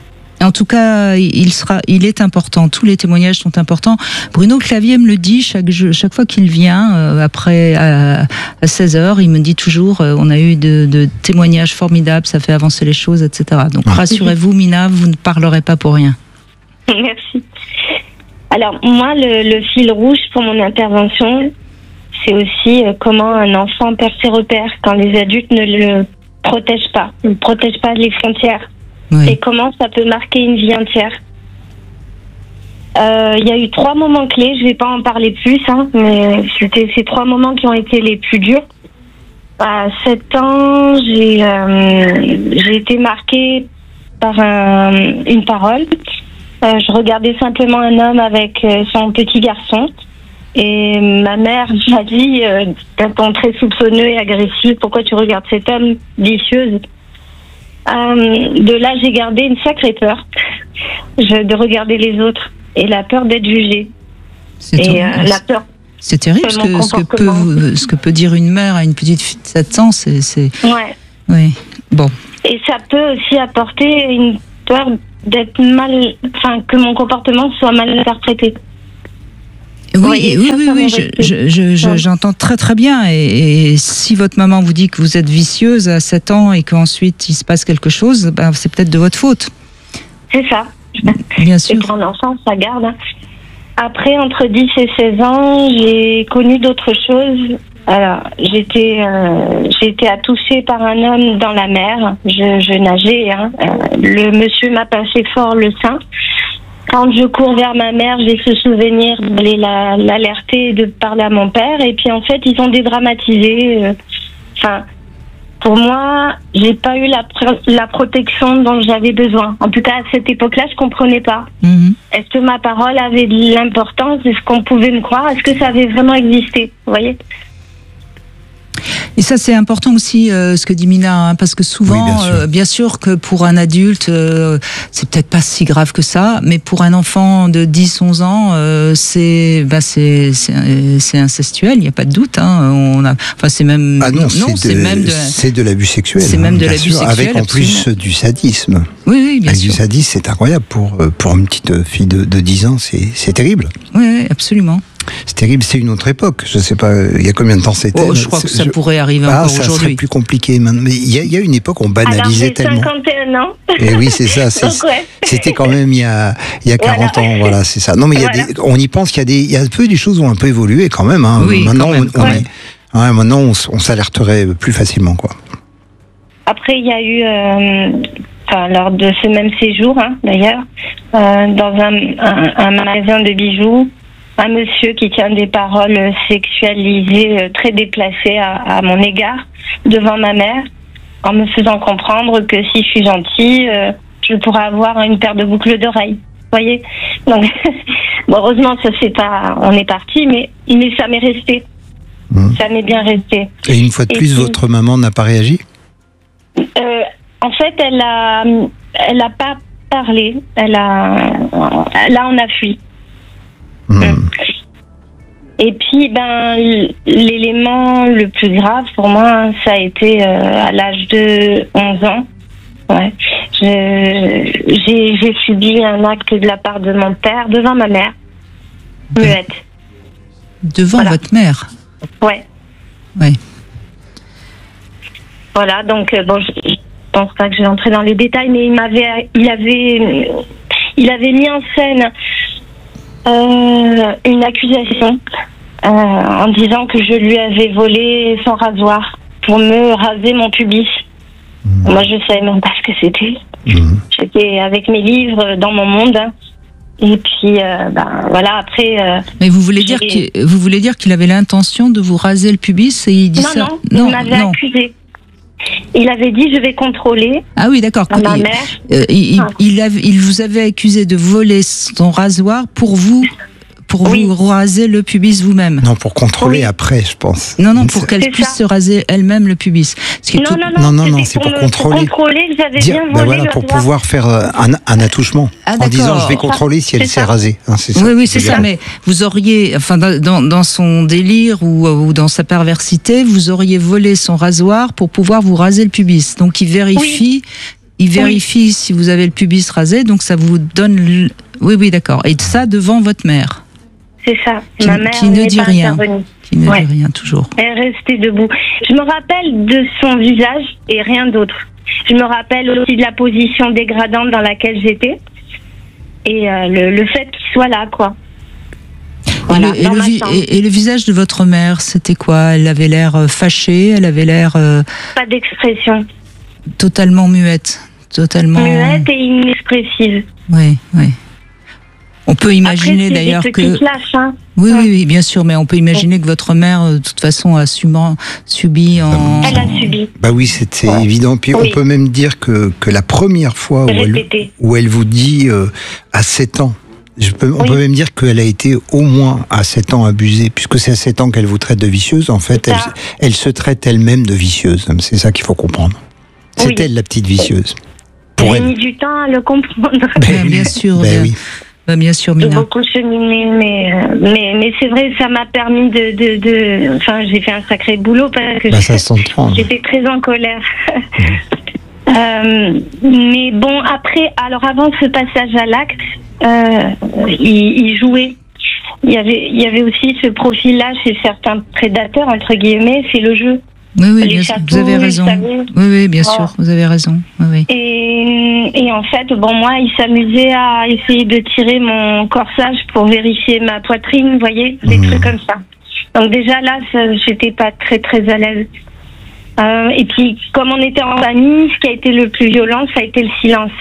En tout cas, il sera, il est important. Tous les témoignages sont importants. Bruno Clavier me le dit chaque chaque fois qu'il vient euh, après à, à seize heures, il me dit toujours euh, on a eu de, de témoignages formidables, ça fait avancer les choses, et cetera. Donc ah. rassurez-vous, Mina, vous ne parlerez pas pour rien. Merci. Alors moi, le, le fil rouge pour mon intervention, c'est aussi euh, comment un enfant perd ses repères quand les adultes ne le protègent pas, ne protègent pas les frontières. Oui. Et comment ça peut marquer une vie entière. Euh, il y a eu trois moments clés, je vais pas en parler plus, hein, mais c'était ces trois moments qui ont été les plus durs. À sept ans, j'ai, euh, j'ai été marquée par un, une parole. Euh, je regardais simplement un homme avec euh, son petit garçon. Et ma mère m'a dit, euh, d'un ton très soupçonneux et agressif, pourquoi tu regardes cet homme, vicieuse. Euh, de là, j'ai gardé une sacrée peur je, de regarder les autres et la peur d'être jugée. C'est et euh, la peur. C'est terrible ce que, ce, que peut, ce que peut dire une mère à une petite fille de sept ans. C'est, c'est... Ouais. Oui. Bon. Et ça peut aussi apporter une peur d'être mal, enfin que mon comportement soit mal interprété. Oui, oui, oui, ça, oui, ça oui je, je, je, je, j'entends très très bien. Et, et si votre maman vous dit que vous êtes vicieuse à sept ans et qu'ensuite il se passe quelque chose, ben c'est peut-être de votre faute. C'est ça. Bien sûr. Et quand l'enfant, ça garde. Après, entre dix et seize ans, j'ai connu d'autres choses. Alors, j'étais, euh, j'ai été attouchée par un homme dans la mer. Je, je nageais. Hein. Euh, le monsieur m'a passé fort le sein. Quand je cours vers ma mère, j'ai ce souvenir d'aller la, l'alerter et de parler à mon père. Et puis en fait, ils ont dédramatisé. Euh, enfin, pour moi, j'ai pas eu la, la protection dont j'avais besoin. En tout cas, à cette époque-là, je comprenais pas. Mmh. Est-ce que ma parole avait de l'importance? Est-ce qu'on pouvait me croire? Est-ce que ça avait vraiment existé? Vous voyez? Et ça, c'est important aussi, euh, ce que dit Mina, hein, parce que souvent, oui, bien, sûr. Euh, bien sûr que pour un adulte, euh, c'est peut-être pas si grave que ça, mais pour un enfant de dix onze ans, euh, c'est, bah, c'est, c'est, c'est incestuel, il n'y a pas de doute. Hein, on a, enfin, c'est même, ah non, non c'est, c'est de, même de, c'est de l'abus sexuel. C'est même de l'abus sûr, sexuel. Avec en plus absolument. Du sadisme. Oui, oui, bien avec sûr. Du sadisme, c'est incroyable pour, pour une petite fille de, de dix ans, c'est, c'est terrible. Oui, oui, absolument. C'est terrible, c'est une autre époque. Je sais pas, il y a combien de temps c'était? Oh, je crois que ça je... pourrait arriver ah, encore ça aujourd'hui. Ça serait plus compliqué maintenant. Mais il y, a, il y a une époque où on banalisait tellement. Alors, j'ai cinquante et un ans. Et oui, c'est ça. C'est, Donc, ouais. C'était quand même il y a, il y a quarante voilà. ans. Voilà, c'est ça. Non, mais il y a voilà. des, on y pense qu'il y a des, il y a un peu des choses où on a un peu évolué quand même. Hein. Oui, maintenant, quand même, on, on ouais. est, ouais, maintenant, on, on s'alerterait plus facilement, quoi. Après, il y a eu, euh, enfin, lors de ce même séjour, hein, d'ailleurs, euh, dans un, un, un magasin de bijoux, un monsieur qui tient des paroles sexualisées euh, très déplacées à, à mon égard devant ma mère, en me faisant comprendre que si je suis gentille, euh, je pourrais avoir une paire de boucles d'oreilles. Vous voyez? Donc, bon, heureusement, ça c'est pas, on est parti, mais, mais ça m'est resté. Mmh. Ça m'est bien resté. Et une fois de plus, Et puis, votre maman n'a pas réagi? euh, En fait, elle a, elle a pas parlé. Elle a, là, on a fui. Mmh. Et puis, ben, l'élément le plus grave pour moi, ça a été euh, à l'âge de onze ans. Ouais. Je, j'ai, j'ai subi un acte de la part de mon père devant ma mère, muette. Devant voilà. Votre mère? Ouais. Ouais. Voilà, donc bon, je, je pense pas que je vais entrer dans les détails, mais il m'avait, il avait, il avait mis en scène Euh, une accusation euh, en disant que je lui avais volé son rasoir pour me raser mon pubis. Mmh. Moi, je savais même pas ce que c'était. Mmh. J'étais avec mes livres dans mon monde. Et puis, euh, ben voilà. Après. Euh, Mais vous voulez dire qu'il, vous voulez dire qu'il avait l'intention de vous raser le pubis et il dit non, ça? Non, non, il m'avait non. accusé. Il avait dit je vais contrôler. Ah oui, d'accord. Ma il, mère. Euh, il, ah. il, avait, il vous avait accusé de voler son rasoir pour vous, pour oui. vous raser le pubis vous-même. Non, pour contrôler oui. après, je pense. Non, non, pour qu'elle c'est puisse ça. se raser elle-même le pubis. Ce qui est non, tout... non, non, non, non, non, c'est pour, pour contrôler. Pour contrôler que j'avais Dire, bien ben volé voilà, le pour rasoir. pouvoir faire un, un attouchement ah, en disant je vais contrôler si elle c'est s'est ça. rasée. Hein, c'est ça. Oui, oui, c'est, c'est ça. Mais vous auriez, enfin, dans, dans son délire ou, ou dans sa perversité, vous auriez volé son rasoir pour pouvoir vous raser le pubis. Donc il vérifie. Oui. il vérifie oui. si vous avez le pubis rasé, donc ça vous donne... Le... Oui, oui, d'accord. Et ça devant votre mère. C'est ça. Qui, Ma mère qui ne dit pas rien. intervenue. Qui ne ouais. dit rien, toujours. Elle est restée debout. Je me rappelle de son visage et rien d'autre. Je me rappelle aussi de la position dégradante dans laquelle j'étais. Et euh, le, le fait qu'il soit là, quoi. Voilà, et, le, et, le vi- et, et le visage de votre mère, c'était quoi? Elle avait l'air fâchée, elle avait l'air... Euh, pas d'expression. Totalement muette. Totalement... Muette et inexpressive. Oui, oui. On peut imaginer Après, d'ailleurs que... Lâches, hein. Oui, oui, oui, bien sûr, mais on peut imaginer que votre mère, de toute façon, a subi, subi en... Elle a subi. Bah oui, c'est ouais. évident. Puis oui. on peut même dire que, que la première fois où elle, où elle vous dit euh, à sept ans, je peux, on oui. peut même dire qu'elle a été au moins à sept ans abusée, puisque c'est à sept ans qu'elle vous traite de vicieuse. En fait, elle, elle se traite elle-même de vicieuse. C'est ça qu'il faut comprendre. C'est oui. elle la petite vicieuse. J'ai mis du temps à le comprendre. Ben, bien sûr. Ben, bien. oui. Ben bien sûr, Mina. J'ai beaucoup cheminé, mais, mais, mais c'est vrai, ça m'a permis de, de, de... Enfin, j'ai fait un sacré boulot parce que bah, ça s'entend. J'étais très en colère. Mmh. euh, mais bon, après, alors avant ce passage à l'acte, euh, il, il jouait. Il y avait, il y avait aussi ce profil-là chez certains prédateurs, entre guillemets, c'est le jeu. Oui, oui, bien sûr, vous avez raison. Oui, oui, bien sûr, vous avez raison. Oui, oui. Et, et en fait, bon, moi, il s'amusait à essayer de tirer mon corsage pour vérifier ma poitrine, vous voyez, des mmh. trucs comme ça. Donc déjà là, ça, j'étais pas très très à l'aise. Euh, et puis, comme on était en famille, ce qui a été le plus violent, ça a été le silence.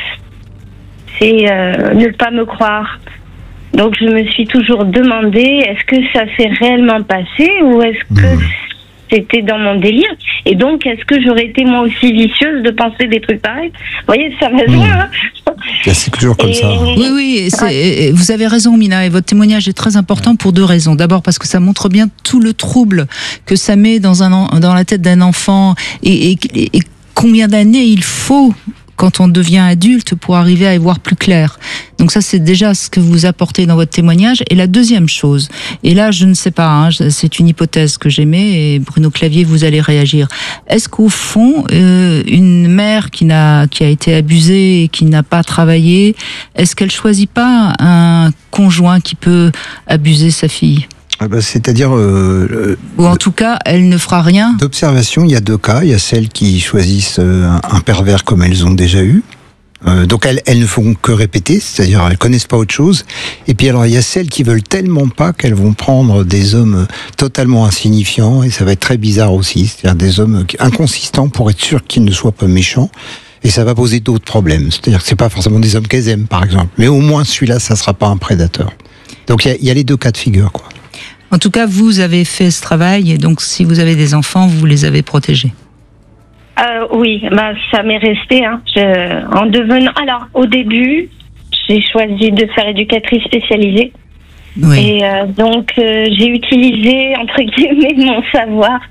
C'est euh, ne pas me croire. Donc je me suis toujours demandé, est-ce que ça s'est réellement passé ou est-ce que mmh. c'était dans mon délire? Et donc, est-ce que j'aurais été moi aussi vicieuse de penser des trucs pareils? Vous voyez, ça va loin. Mmh. Hein. C'est toujours comme et... ça. Oui, oui, c'est, ouais. vous avez raison, Mina, et votre témoignage est très important pour deux raisons. D'abord, parce que ça montre bien tout le trouble que ça met dans, un, dans la tête d'un enfant et, et, et combien d'années il faut quand on devient adulte pour arriver à y voir plus clair. Donc ça, c'est déjà ce que vous apportez dans votre témoignage. Et la deuxième chose, et là, je ne sais pas, hein, c'est une hypothèse que j'émets, et Bruno Clavier, vous allez réagir. Est-ce qu'au fond, euh, une mère qui n'a, qui a été abusée et qui n'a pas travaillé, est-ce qu'elle choisit pas un conjoint qui peut abuser sa fille ? Ah bah, c'est-à-dire... Euh, Ou en tout cas, elle ne fera rien. D'observation, il y a deux cas. Il y a celles qui choisissent un, un pervers comme elles ont déjà eu. Euh, donc elles, elles ne font que répéter, c'est-à-dire elles connaissent pas autre chose. Et puis alors il y a celles qui veulent tellement pas qu'elles vont prendre des hommes totalement insignifiants, et ça va être très bizarre aussi, c'est-à-dire des hommes inconsistants pour être sûr qu'ils ne soient pas méchants. Et ça va poser d'autres problèmes. C'est-à-dire que c'est pas forcément des hommes qu'elles aiment, par exemple. Mais au moins celui-là, ça sera pas un prédateur. Donc il y a, il y a les deux cas de figure, quoi. En tout cas, vous avez fait ce travail, et donc si vous avez des enfants, vous les avez protégés. Euh, oui, bah, ça m'est resté. Hein. Je, en devenant, alors, au début, j'ai choisi de faire éducatrice spécialisée. Oui. Et euh, donc, euh, j'ai utilisé, entre guillemets, mon savoir,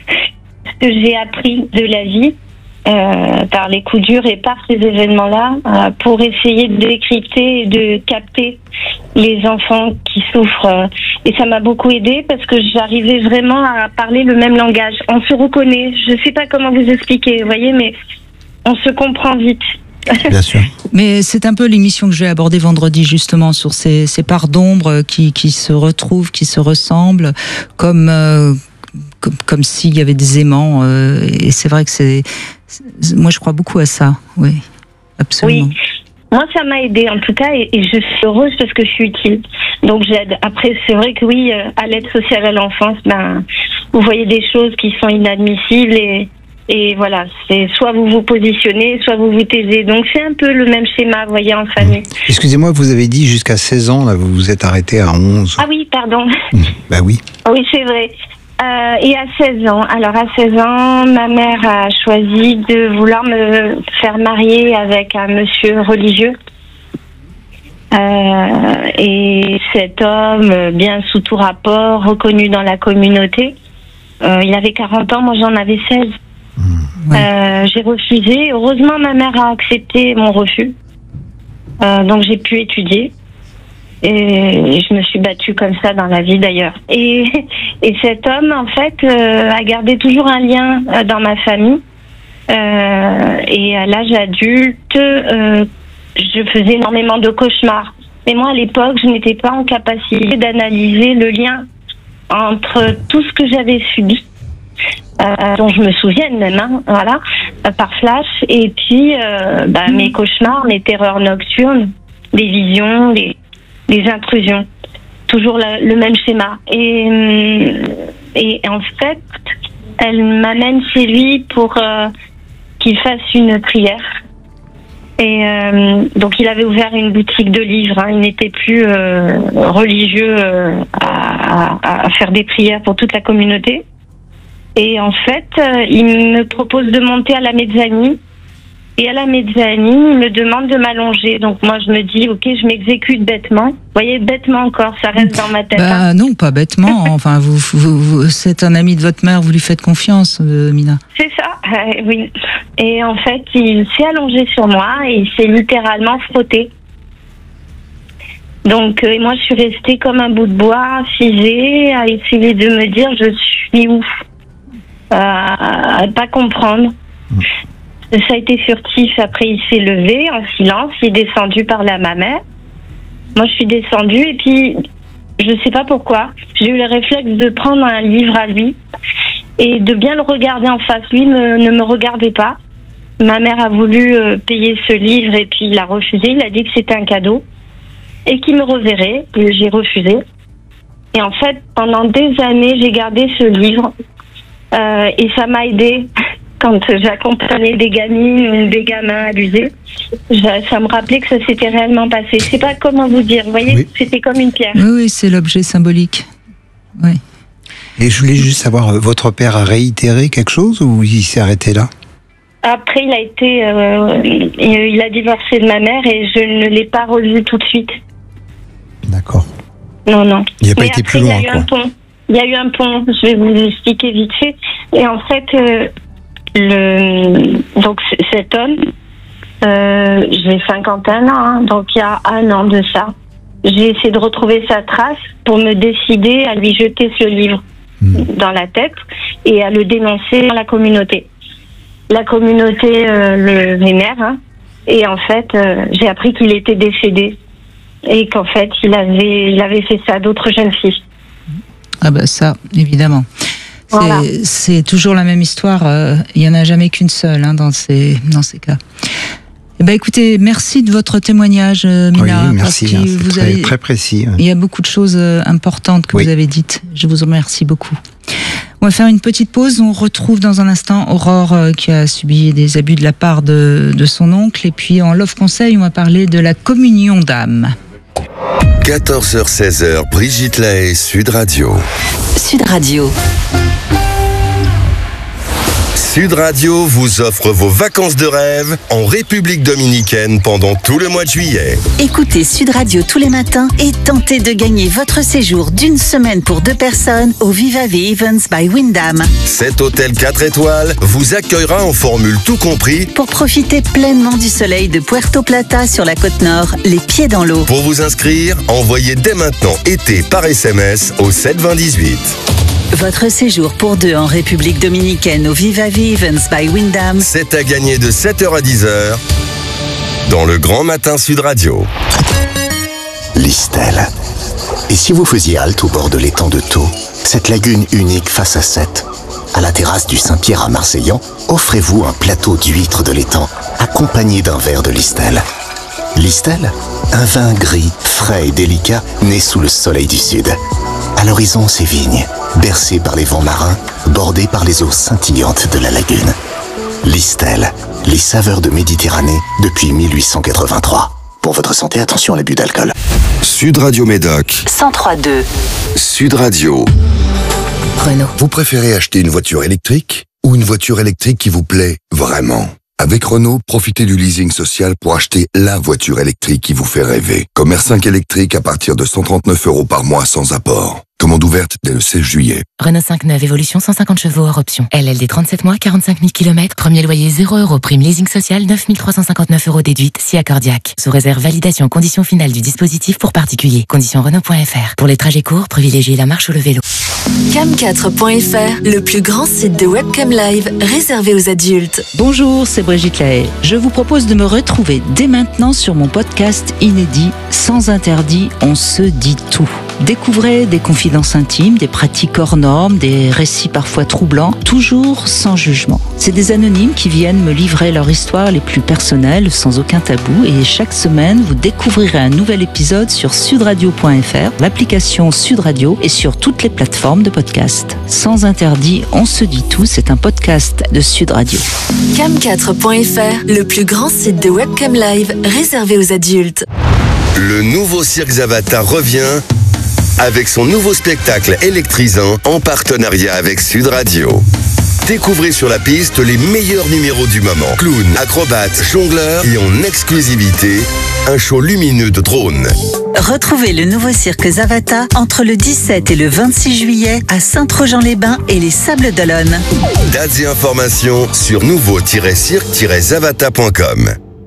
ce que j'ai appris de la vie, euh, par les coups durs et par ces événements-là, euh, pour essayer de décrypter et de capter les enfants qui souffrent. Et ça m'a beaucoup aidé parce que j'arrivais vraiment à parler le même langage. On se reconnaît. Je ne sais pas comment vous expliquer, vous voyez, mais on se comprend vite. Bien sûr. Mais c'est un peu l'émission que je vais aborder vendredi, justement, sur ces, ces parts d'ombre qui, qui se retrouvent, qui se ressemblent, comme, euh, comme, comme s'il y avait des aimants. Euh, et c'est vrai que c'est... Moi, je crois beaucoup à ça, oui, absolument. Oui. Moi, ça m'a aidé en tout cas, et, et je suis heureuse parce que je suis utile. Donc j'aide. Après, c'est vrai que oui, euh, à l'aide sociale à l'enfance, ben, vous voyez des choses qui sont inadmissibles et, et voilà, c'est soit vous vous positionnez, soit vous vous taisez. Donc c'est un peu le même schéma, vous voyez, en famille. Excusez-moi, vous avez dit jusqu'à seize ans, là, vous vous êtes arrêté à onze. Ah oui, pardon. Bah oui. Oui, c'est vrai. Euh, et à seize ans, alors à seize ans, ma mère a choisi de vouloir me faire marier avec un monsieur religieux. Euh, et cet homme, bien sous tout rapport, reconnu dans la communauté, euh, il avait quarante ans, moi j'en avais seize. Mmh, ouais. euh, j'ai refusé. Heureusement, ma mère a accepté mon refus. Euh, donc j'ai pu étudier. Et je me suis battue comme ça dans la vie d'ailleurs. Et, et cet homme, en fait, euh, a gardé toujours un lien euh, dans ma famille. Euh, et à l'âge adulte, euh, je faisais énormément de cauchemars. Mais moi, à l'époque, je n'étais pas en capacité d'analyser le lien entre tout ce que j'avais subi, euh, dont je me souviens même, hein, voilà, euh, par flash, et puis euh, bah, mmh. mes cauchemars, mes terreurs nocturnes, les visions, les, les intrusions. Toujours la, le même schéma. Et, et en fait, elle m'amène chez lui pour euh, qu'il fasse une prière. Et euh, donc il avait ouvert une boutique de livres, hein. Il n'était plus euh, religieux euh, à, à, à faire des prières pour toute la communauté. Et en fait, euh, il me propose de monter à la mezzanine. Et à la mezzanine, il me demande de m'allonger. Donc moi, je me dis, ok, je m'exécute bêtement. Vous voyez, bêtement encore, ça reste dans ma tête. Bah hein. non, pas bêtement. Enfin, vous, vous, vous, c'est un ami de votre mère, vous lui faites confiance, euh, Mina. C'est ça, euh, oui. Et en fait, il s'est allongé sur moi et il s'est littéralement frotté. Donc, euh, moi, je suis restée comme un bout de bois, figée, à essayer de me dire, je suis où, euh, à ne pas comprendre. Mmh. Ça a été furtif. Après, il s'est levé en silence. Il est descendu parler à ma mère. Moi, je suis descendue et puis, je sais pas pourquoi, j'ai eu le réflexe de prendre un livre à lui et de bien le regarder en face. Lui me, ne me regardait pas. Ma mère a voulu euh, payer ce livre et puis il a refusé. Il a dit que c'était un cadeau et qu'il me reverrait. Et j'ai refusé. Et en fait, pendant des années, j'ai gardé ce livre euh, et ça m'a aidée. Quand j'accompagnais des gamines ou des gamins abusés, ça me rappelait que ça s'était réellement passé. Je sais pas comment vous dire, vous voyez, oui. C'était comme une pierre. Oui, oui, c'est l'objet symbolique. Oui. Et je voulais juste savoir, votre père a réitéré quelque chose ou il s'est arrêté là? Après, il a été, euh, il a divorcé de ma mère et je ne l'ai pas revu tout de suite. D'accord. Non, non. Il n'a pas Mais été après, plus loin, il y a eu quoi. un pont. Il y a eu un pont, je vais vous expliquer vite fait. Et en fait... Euh, Le, donc cet homme, euh, j'ai cinquante et un ans, hein, donc il y a un an de ça, j'ai essayé de retrouver sa trace pour me décider à lui jeter ce livre mmh. dans la tête et à le dénoncer dans la communauté. La communauté euh, le vénère, hein, et en fait, euh, j'ai appris qu'il était décédé et qu'en fait, il avait, il avait fait ça à d'autres jeunes filles. Ah ben ça, évidemment. Voilà. C'est, c'est toujours la même histoire. Euh, il n'y en a jamais qu'une seule hein, dans ces dans ces cas. Eh ben, écoutez, merci de votre témoignage, euh, Mina. Oui, merci. Parce que hein, c'est vous très, avez, très précis. Ouais. Il y a beaucoup de choses euh, importantes que oui. vous avez dites. Je vous en remercie beaucoup. On va faire une petite pause. On retrouve dans un instant Aurore euh, qui a subi des abus de la part de, de son oncle. Et puis en Love Conseil, on va parler de la communion d'âme. quatorze heures seize, Brigitte Lahaie, Sud Radio. Sud Radio. Sud Radio vous offre vos vacances de rêve en République Dominicaine pendant tout le mois de juillet. Écoutez Sud Radio tous les matins et tentez de gagner votre séjour d'une semaine pour deux personnes au Viva Ve Events by Wyndham. Cet hôtel quatre étoiles vous accueillera en formule tout compris pour profiter pleinement du soleil de Puerto Plata sur la côte nord, les pieds dans l'eau. Pour vous inscrire, envoyez dès maintenant été par S M S au sept vingt dix-huit. Votre séjour pour deux en République Dominicaine au Viva Ve Events by Wyndham. C'est à gagner de sept heures à dix heures dans le Grand Matin Sud Radio. Listel. Et si vous faisiez halte au bord de l'étang de Thau, cette lagune unique face à Sète, à la terrasse du Saint-Pierre à Marseillan, offrez-vous un plateau d'huîtres de l'étang, accompagné d'un verre de Listel. Listel, un vin gris, frais et délicat, né sous le soleil du Sud. À l'horizon, ces vignes, bercées par les vents marins, bordées par les eaux scintillantes de la lagune. Listel, les saveurs de Méditerranée depuis mille huit cent quatre-vingt-trois. Pour votre santé, attention à l'abus d'alcool. Sud Radio Médoc. cent trois deux. Sud Radio. Renault. Vous préférez acheter une voiture électrique ou une voiture électrique qui vous plaît vraiment ? Avec Renault, profitez du leasing social pour acheter la voiture électrique qui vous fait rêver. Comme R cinq électrique à partir de cent trente-neuf euros par mois sans apport. Commande ouverte dès le seize juillet. Renault cinq neuf Évolution cent cinquante chevaux hors option. L L D trente-sept mois, quarante-cinq mille kilomètres. Premier loyer zéro euros. Prime leasing social neuf mille trois cent cinquante-neuf euros déduite. Si accordiaque. Sous réserve validation condition finale du dispositif pour particuliers. Conditions Renault point F R. Pour les trajets courts, privilégiez la marche ou le vélo. cam quatre point f r, le plus grand site de webcam live réservé aux adultes. Bonjour, c'est Brigitte Lahaye. Je vous propose de me retrouver dès maintenant sur mon podcast inédit Sans interdit, on se dit tout. Découvrez des confidences intimes, des pratiques hors normes, des récits parfois troublants, toujours sans jugement. C'est des anonymes qui viennent me livrer leur histoire les plus personnelles, sans aucun tabou. Et chaque semaine, vous découvrirez un nouvel épisode sur sud radio point f r, l'application Sud Radio et sur toutes les plateformes de podcast. Sans interdit, on se dit tout, c'est un podcast de Sud Radio. cam quatre point f r, le plus grand site de webcam live réservé aux adultes. Le nouveau Cirque Zavata revient avec son nouveau spectacle électrisant en partenariat avec Sud Radio. Découvrez sur la piste les meilleurs numéros du moment. Clowns, acrobates, jongleurs et en exclusivité, un show lumineux de drones. Retrouvez le nouveau cirque Zavata entre le dix-sept et le vingt-six juillet à Saint-Trojan-les-Bains et les Sables d'Olonne. Dates et informations sur nouveau cirque zavata point com.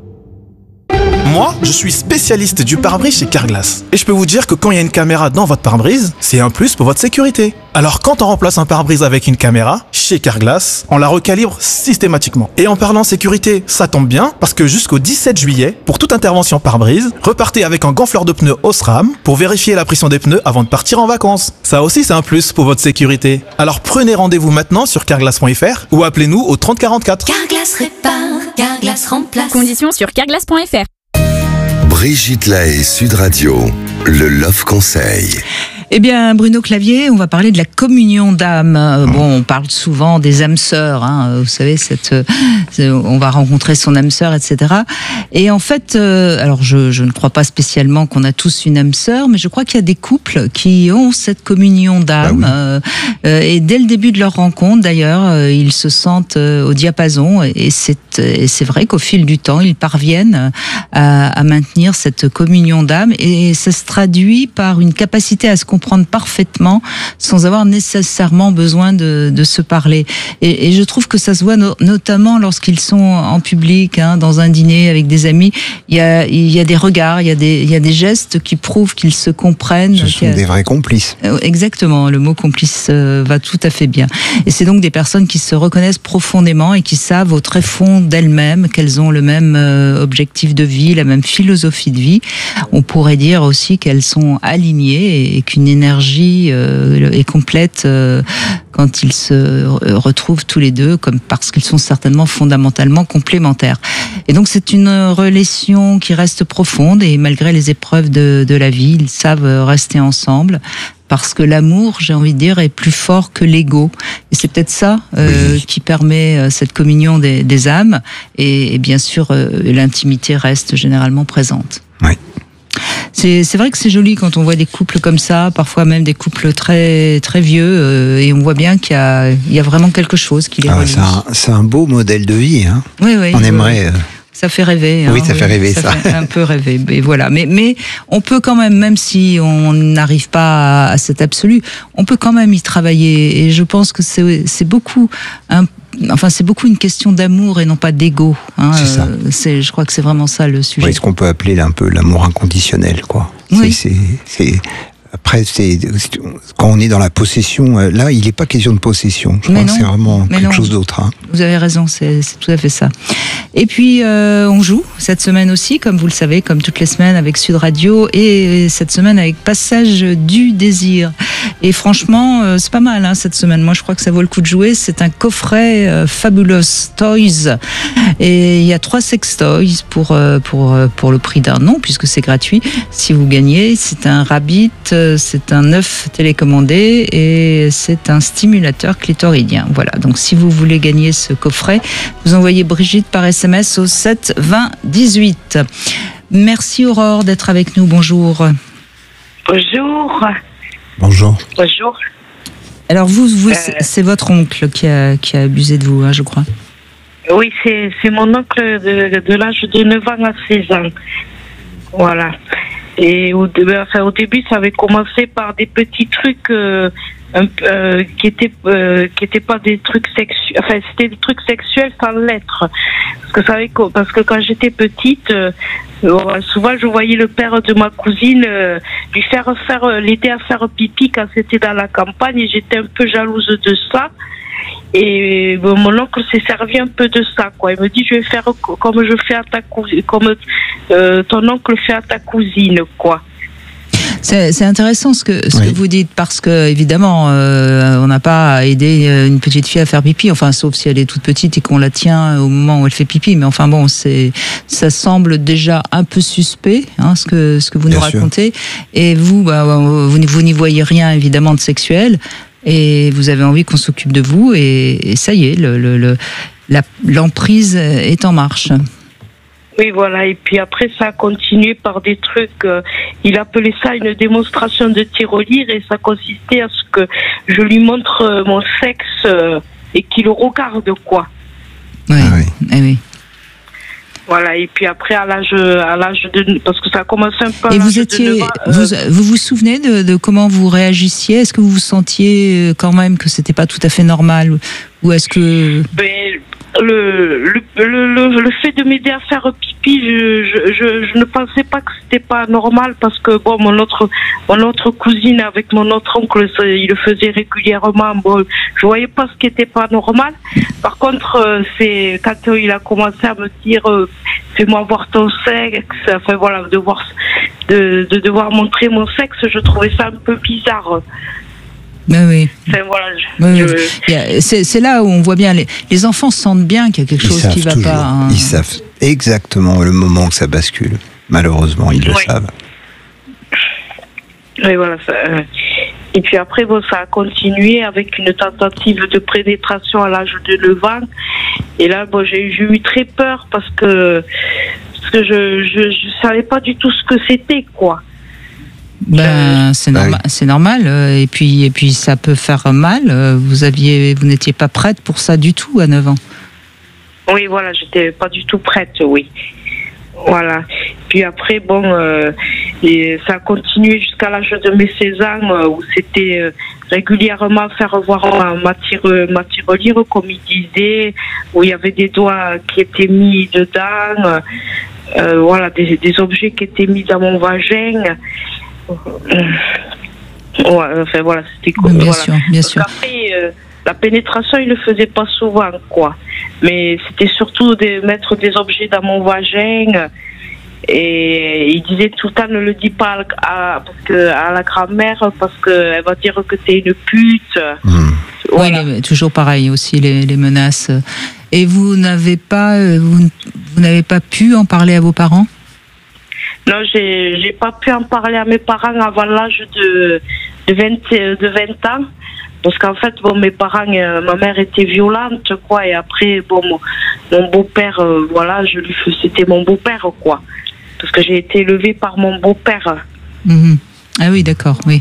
Moi, je suis spécialiste du pare-brise chez Carglass. Et je peux vous dire que quand il y a une caméra dans votre pare-brise, c'est un plus pour votre sécurité. Alors quand on remplace un pare-brise avec une caméra, chez Carglass, on la recalibre systématiquement. Et en parlant sécurité, ça tombe bien, parce que jusqu'au dix-sept juillet, pour toute intervention pare-brise, repartez avec un gonfleur de pneus Osram pour vérifier la pression des pneus avant de partir en vacances. Ça aussi, c'est un plus pour votre sécurité. Alors prenez rendez-vous maintenant sur carglass point f r ou appelez-nous au trente quarante-quatre. Carglass répare, Carglass remplace. Conditions sur carglass point f r. Brigitte Lahaye, Sud Radio, le Love Conseil. Eh bien, Bruno Clavier, on va parler de la communion d'âme. Bon, on parle souvent des âmes sœurs, hein, vous savez, cette, on va rencontrer son âme sœur, et cetera. Et en fait, euh, alors je, je ne crois pas spécialement qu'on a tous une âme sœur, mais je crois qu'il y a des couples qui ont cette communion d'âme. Ah oui. euh, et dès le début de leur rencontre, d'ailleurs, euh, ils se sentent euh, au diapason. Et c'est, et c'est vrai qu'au fil du temps, ils parviennent à, à maintenir cette communion d'âme. Et ça se traduit par une capacité à se comprendre parfaitement sans avoir nécessairement besoin de, de se parler. Et, et je trouve que ça se voit no, notamment lorsqu'ils sont en public, hein, dans un dîner avec des amis. Il y a, il y a des regards, il y a des, il y a des gestes qui prouvent qu'ils se comprennent. Ce sont a... des vrais complices. Exactement, le mot complice euh, va tout à fait bien. Et c'est donc des personnes qui se reconnaissent profondément et qui savent au très fond d'elles-mêmes qu'elles ont le même euh, objectif de vie, la même philosophie de vie. On pourrait dire aussi qu'elles sont alignées et qu'une énergie euh, est complète euh, quand ils se retrouvent tous les deux, comme parce qu'ils sont certainement fondamentalement complémentaires. Et donc c'est une relation qui reste profonde et malgré les épreuves de, de la vie, ils savent rester ensemble. Parce que l'amour, j'ai envie de dire, est plus fort que l'ego. Et c'est peut-être ça euh, oui. qui permet euh, cette communion des, des âmes. Et, et bien sûr, euh, l'intimité reste généralement présente. Oui. C'est, c'est vrai que c'est joli quand on voit des couples comme ça, parfois même des couples très très vieux, euh, et on voit bien qu'il y a, il y a vraiment quelque chose qui les ah, relie. C'est un, c'est un beau modèle de vie. Hein. Oui, oui. On oui, aimerait... Oui. Ça fait rêver. Oui, hein, ça oui, fait rêver, ça. Ça fait un peu rêver. Et voilà. Mais, mais on peut quand même, même si on n'arrive pas à, à cet absolu, on peut quand même y travailler. Et je pense que c'est, c'est beaucoup un Enfin, c'est beaucoup une question d'amour et non pas d'ego. Hein. C'est ça. Euh, c'est, je crois que c'est vraiment ça le sujet. Oui, ce qu'on peut appeler un peu l'amour inconditionnel, quoi. Oui. C'est, c'est, c'est... Après, c'est, quand on est dans la possession, là, il n'est pas question de possession. Je mais crois non, que c'est vraiment quelque non. chose d'autre. Hein. Vous avez raison, c'est, c'est tout à fait ça. Et puis, euh, on joue cette semaine aussi, comme vous le savez, comme toutes les semaines avec Sud Radio, et cette semaine avec Passage du Désir. Et franchement, euh, c'est pas mal hein, cette semaine. Moi, je crois que ça vaut le coup de jouer. C'est un coffret euh, Fabulous Toys. Et il y a trois sextoys pour, euh, pour, pour le prix d'un nom, puisque c'est gratuit. Si vous gagnez, c'est un rabbit, c'est un œuf télécommandé et c'est un stimulateur clitoridien. Voilà, donc si vous voulez gagner ce coffret, vous envoyez Brigitte par S M S au sept vingt dix-huit. Merci Aurore d'être avec nous, bonjour. Bonjour. Bonjour. Bonjour. Alors vous, vous euh... c'est, c'est votre oncle qui a, qui a abusé de vous, hein, je crois. Oui, c'est, c'est mon oncle de, de l'âge de neuf ans à seize ans. Voilà. Et au, enfin, au début, ça avait commencé par des petits trucs, euh, un, euh, qui étaient euh, qui étaient pas des trucs sexuels, enfin c'était des trucs sexuels sans l'être. Parce que ça, parce que quand j'étais petite, euh, souvent je voyais le père de ma cousine euh, lui faire faire l'aider à faire pipi quand c'était dans la campagne, et j'étais un peu jalouse de ça. Et bon, mon oncle s'est servi un peu de ça, quoi. Il me dit, je vais faire comme je fais à ta cousine, comme euh, ton oncle fait à ta cousine, quoi. C'est, c'est intéressant ce que ce oui. que vous dites, parce que évidemment euh, on n'a pas à aider une petite fille à faire pipi, enfin sauf si elle est toute petite et qu'on la tient au moment où elle fait pipi, mais enfin bon, c'est ça semble déjà un peu suspect, hein, ce que ce que vous Bien nous sûr. racontez. Et vous, bah, vous, vous n'y voyez rien évidemment de sexuel, et vous avez envie qu'on s'occupe de vous, et, et ça y est, le, le, le, la, l'emprise est en marche. Oui, voilà. Et puis après, ça a continué par des trucs. Euh, il appelait ça une démonstration de tirelire, et ça consistait à ce que je lui montre euh, mon sexe euh, et qu'il le regarde, quoi. Oui, ah oui. Eh oui. Voilà. Et puis après, à l'âge, à l'âge de, parce que ça a commencé un peu. À et l'âge vous étiez, de neuf ans, euh, vous, vous vous souvenez de, de comment vous réagissiez? Est-ce que vous vous sentiez quand même que c'était pas tout à fait normal, ou est-ce que? Ben, Le, le, le, le fait de m'aider à faire pipi, je, je, je, je ne pensais pas que c'était pas normal, parce que bon, mon autre, mon autre cousine avec mon autre oncle, il le faisait régulièrement. Bon, je voyais pas ce qui était pas normal. Par contre, c'est quand il a commencé à me dire, fais-moi voir ton sexe, enfin voilà, de voir, de, de devoir montrer mon sexe, je trouvais ça un peu bizarre. Ben oui. Enfin, voilà, je, oui, je... oui. C'est, c'est là où on voit bien, les, les enfants sentent bien qu'il y a quelque ils chose qui ne va toujours. pas. Hein. Ils savent exactement le moment que ça bascule. Malheureusement, ils le oui. savent. Oui, voilà. Ça, euh... Et puis après, bon, ça a continué avec une tentative de pénétration à l'âge de neuf ans. Et là, bon, j'ai, j'ai eu très peur, parce que, parce que je ne savais pas du tout ce que c'était, quoi. Ben, c'est, norma- oui. c'est normal, et puis, et puis ça peut faire mal. Vous aviez, vous n'étiez pas prête pour ça du tout à neuf ans. Oui, voilà, j'étais pas du tout prête, oui. Voilà. Puis après, bon, euh, et ça a continué jusqu'à l'âge de mes seize ans, euh, où c'était euh, régulièrement faire voir ma, ma, tire, ma tirelire, comme il disait, où il y avait des doigts qui étaient mis dedans, euh, voilà, des, des objets qui étaient mis dans mon vagin. Ouais, enfin voilà, c'était cool. Bien voilà. sûr, bien Parce sûr. qu'après, euh, la pénétration, il le faisait pas souvent, quoi. Mais c'était surtout de mettre des objets dans mon vagin. Et il disait tout le temps, ne le dis pas à, parce que, à la grand-mère, parce qu'elle va dire que t'es une pute. Mmh. Voilà. Oui, toujours pareil aussi, les, les menaces. Et vous n'avez pas, vous, vous n'avez pas pu en parler à vos parents? Non, j'ai j'ai pas pu en parler à mes parents avant l'âge de de vingt de vingt ans, parce qu'en fait, bon, mes parents, euh, ma mère était violente, quoi, et après, bon, mon, mon beau-père, euh, voilà, je lui c'était mon beau-père, quoi, parce que j'ai été élevée par mon beau-père. Mmh. Ah oui, d'accord, oui.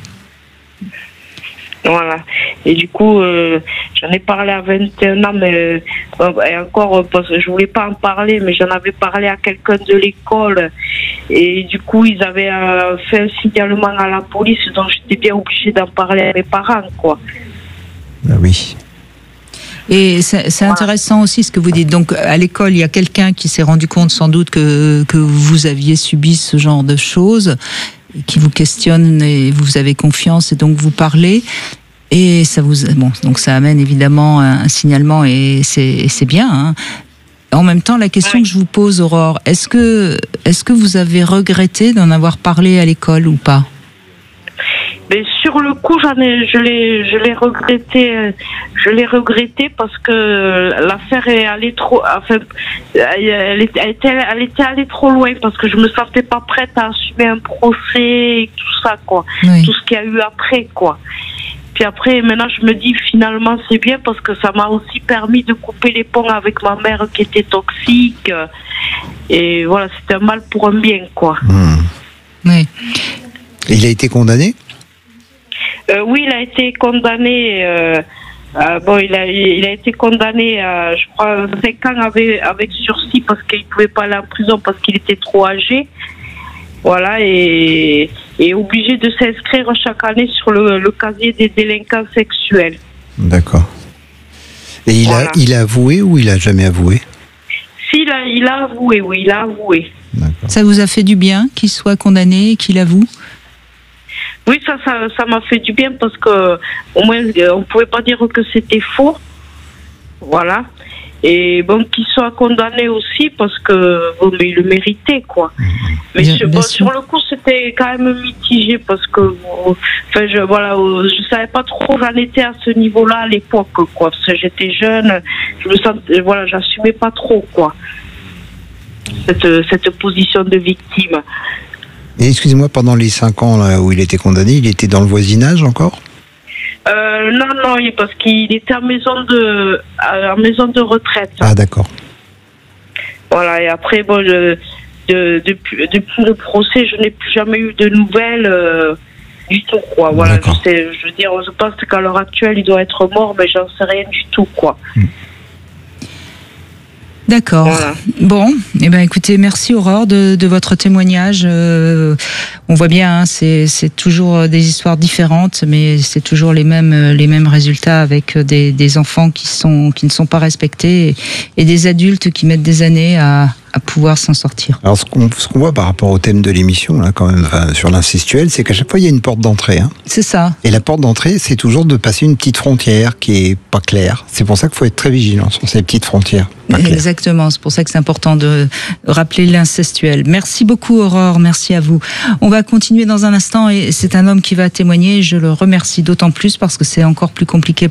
Voilà. Et du coup, euh, j'en ai parlé à vingt et un ans, mais euh, et encore, parce que je voulais pas en parler, mais j'en avais parlé à quelqu'un de l'école. Et du coup, ils avaient euh, fait un signalement à la police, donc j'étais bien obligée d'en parler à mes parents, quoi. Ah oui. Et c'est, c'est intéressant aussi ce que vous dites. Donc, à l'école, il y a quelqu'un qui s'est rendu compte sans doute que, que vous aviez subi ce genre de choses, qui vous questionne, et vous avez confiance, et donc vous parlez. Et ça vous, bon, donc ça amène évidemment un, un signalement, et c'est, et c'est bien, hein. En même temps, la question oui. que je vous pose, Aurore, est-ce que, est-ce que vous avez regretté d'en avoir parlé à l'école ou pas? Mais sur le coup, j'en ai, je l'ai, je l'ai regretté, je l'ai regretté parce que l'affaire est allée trop, enfin, elle était, elle était, elle était allée trop loin, parce que je me sentais pas prête à assumer un procès et tout ça, quoi. Oui. Tout ce qu'il y a eu après, quoi. Puis après, maintenant, je me dis, finalement, c'est bien, parce que ça m'a aussi permis de couper les ponts avec ma mère qui était toxique. Et voilà, c'était un mal pour un bien, quoi. Mmh. Oui. Et il a été condamné? euh, Oui, il a été condamné. Euh, euh, bon, il a, il a été condamné à, je crois, cinq ans avec, avec sursis, parce qu'il ne pouvait pas aller en prison parce qu'il était trop âgé. Voilà, et, est obligé de s'inscrire chaque année sur le, le casier des délinquants sexuels. D'accord. Et il, Voilà. a, il a avoué ou il a jamais avoué? Si, il a, il a avoué, oui, il a avoué. Ça vous a fait du bien qu'il soit condamné et qu'il avoue? Oui, ça, ça, ça m'a fait du bien parce que au moins on pouvait pas dire que c'était faux, voilà. Et bon, qu'il soit condamné aussi parce que bon, mais il le méritait, quoi. Mais Bien- je- bien bon, sûr. sur le coup, c'était quand même mitigé parce que, bon, enfin, je voilà, euh, je savais pas trop où j'en étais à ce niveau-là à l'époque, quoi. Parce que j'étais jeune, je me sentais, voilà, j'assumais pas trop, quoi. Cette cette position de victime. Et excusez-moi, pendant les cinq ans là, où il était condamné, il était dans le voisinage encore? Euh, non, non, il- parce qu'il était en maison de, en maison de retraite. Ah d'accord. Voilà, et après, bon, je- de- depuis, depuis le procès, je n'ai plus jamais eu de nouvelles euh, du tout, quoi. Voilà, je, sais, je veux dire, je pense qu'à l'heure actuelle, il doit être mort, mais j'en sais rien du tout, quoi. D'accord. Bon, eh ben écoutez, merci Aurore de, de votre témoignage. Euh, on voit bien, hein, c'est c'est toujours des histoires différentes, mais c'est toujours les mêmes les mêmes résultats avec des, des enfants qui sont qui ne sont pas respectés et, et des adultes qui mettent des années à, à pouvoir s'en sortir. Alors ce qu'on ce qu'on voit par rapport au thème de l'émission là, quand même, enfin, sur l'incestuel, c'est qu'à chaque fois il y a une porte d'entrée. Hein. C'est ça. Et la porte d'entrée, c'est toujours de passer une petite frontière qui est pas claire. C'est pour ça qu'il faut être très vigilant sur ces petites frontières. Pas claires. Exactement, c'est pour ça que c'est important de rappeler l'incestuel. Merci beaucoup Aurore, merci à vous. On va continuer dans un instant et c'est un homme qui va témoigner. Je le remercie d'autant plus parce que c'est encore plus compliqué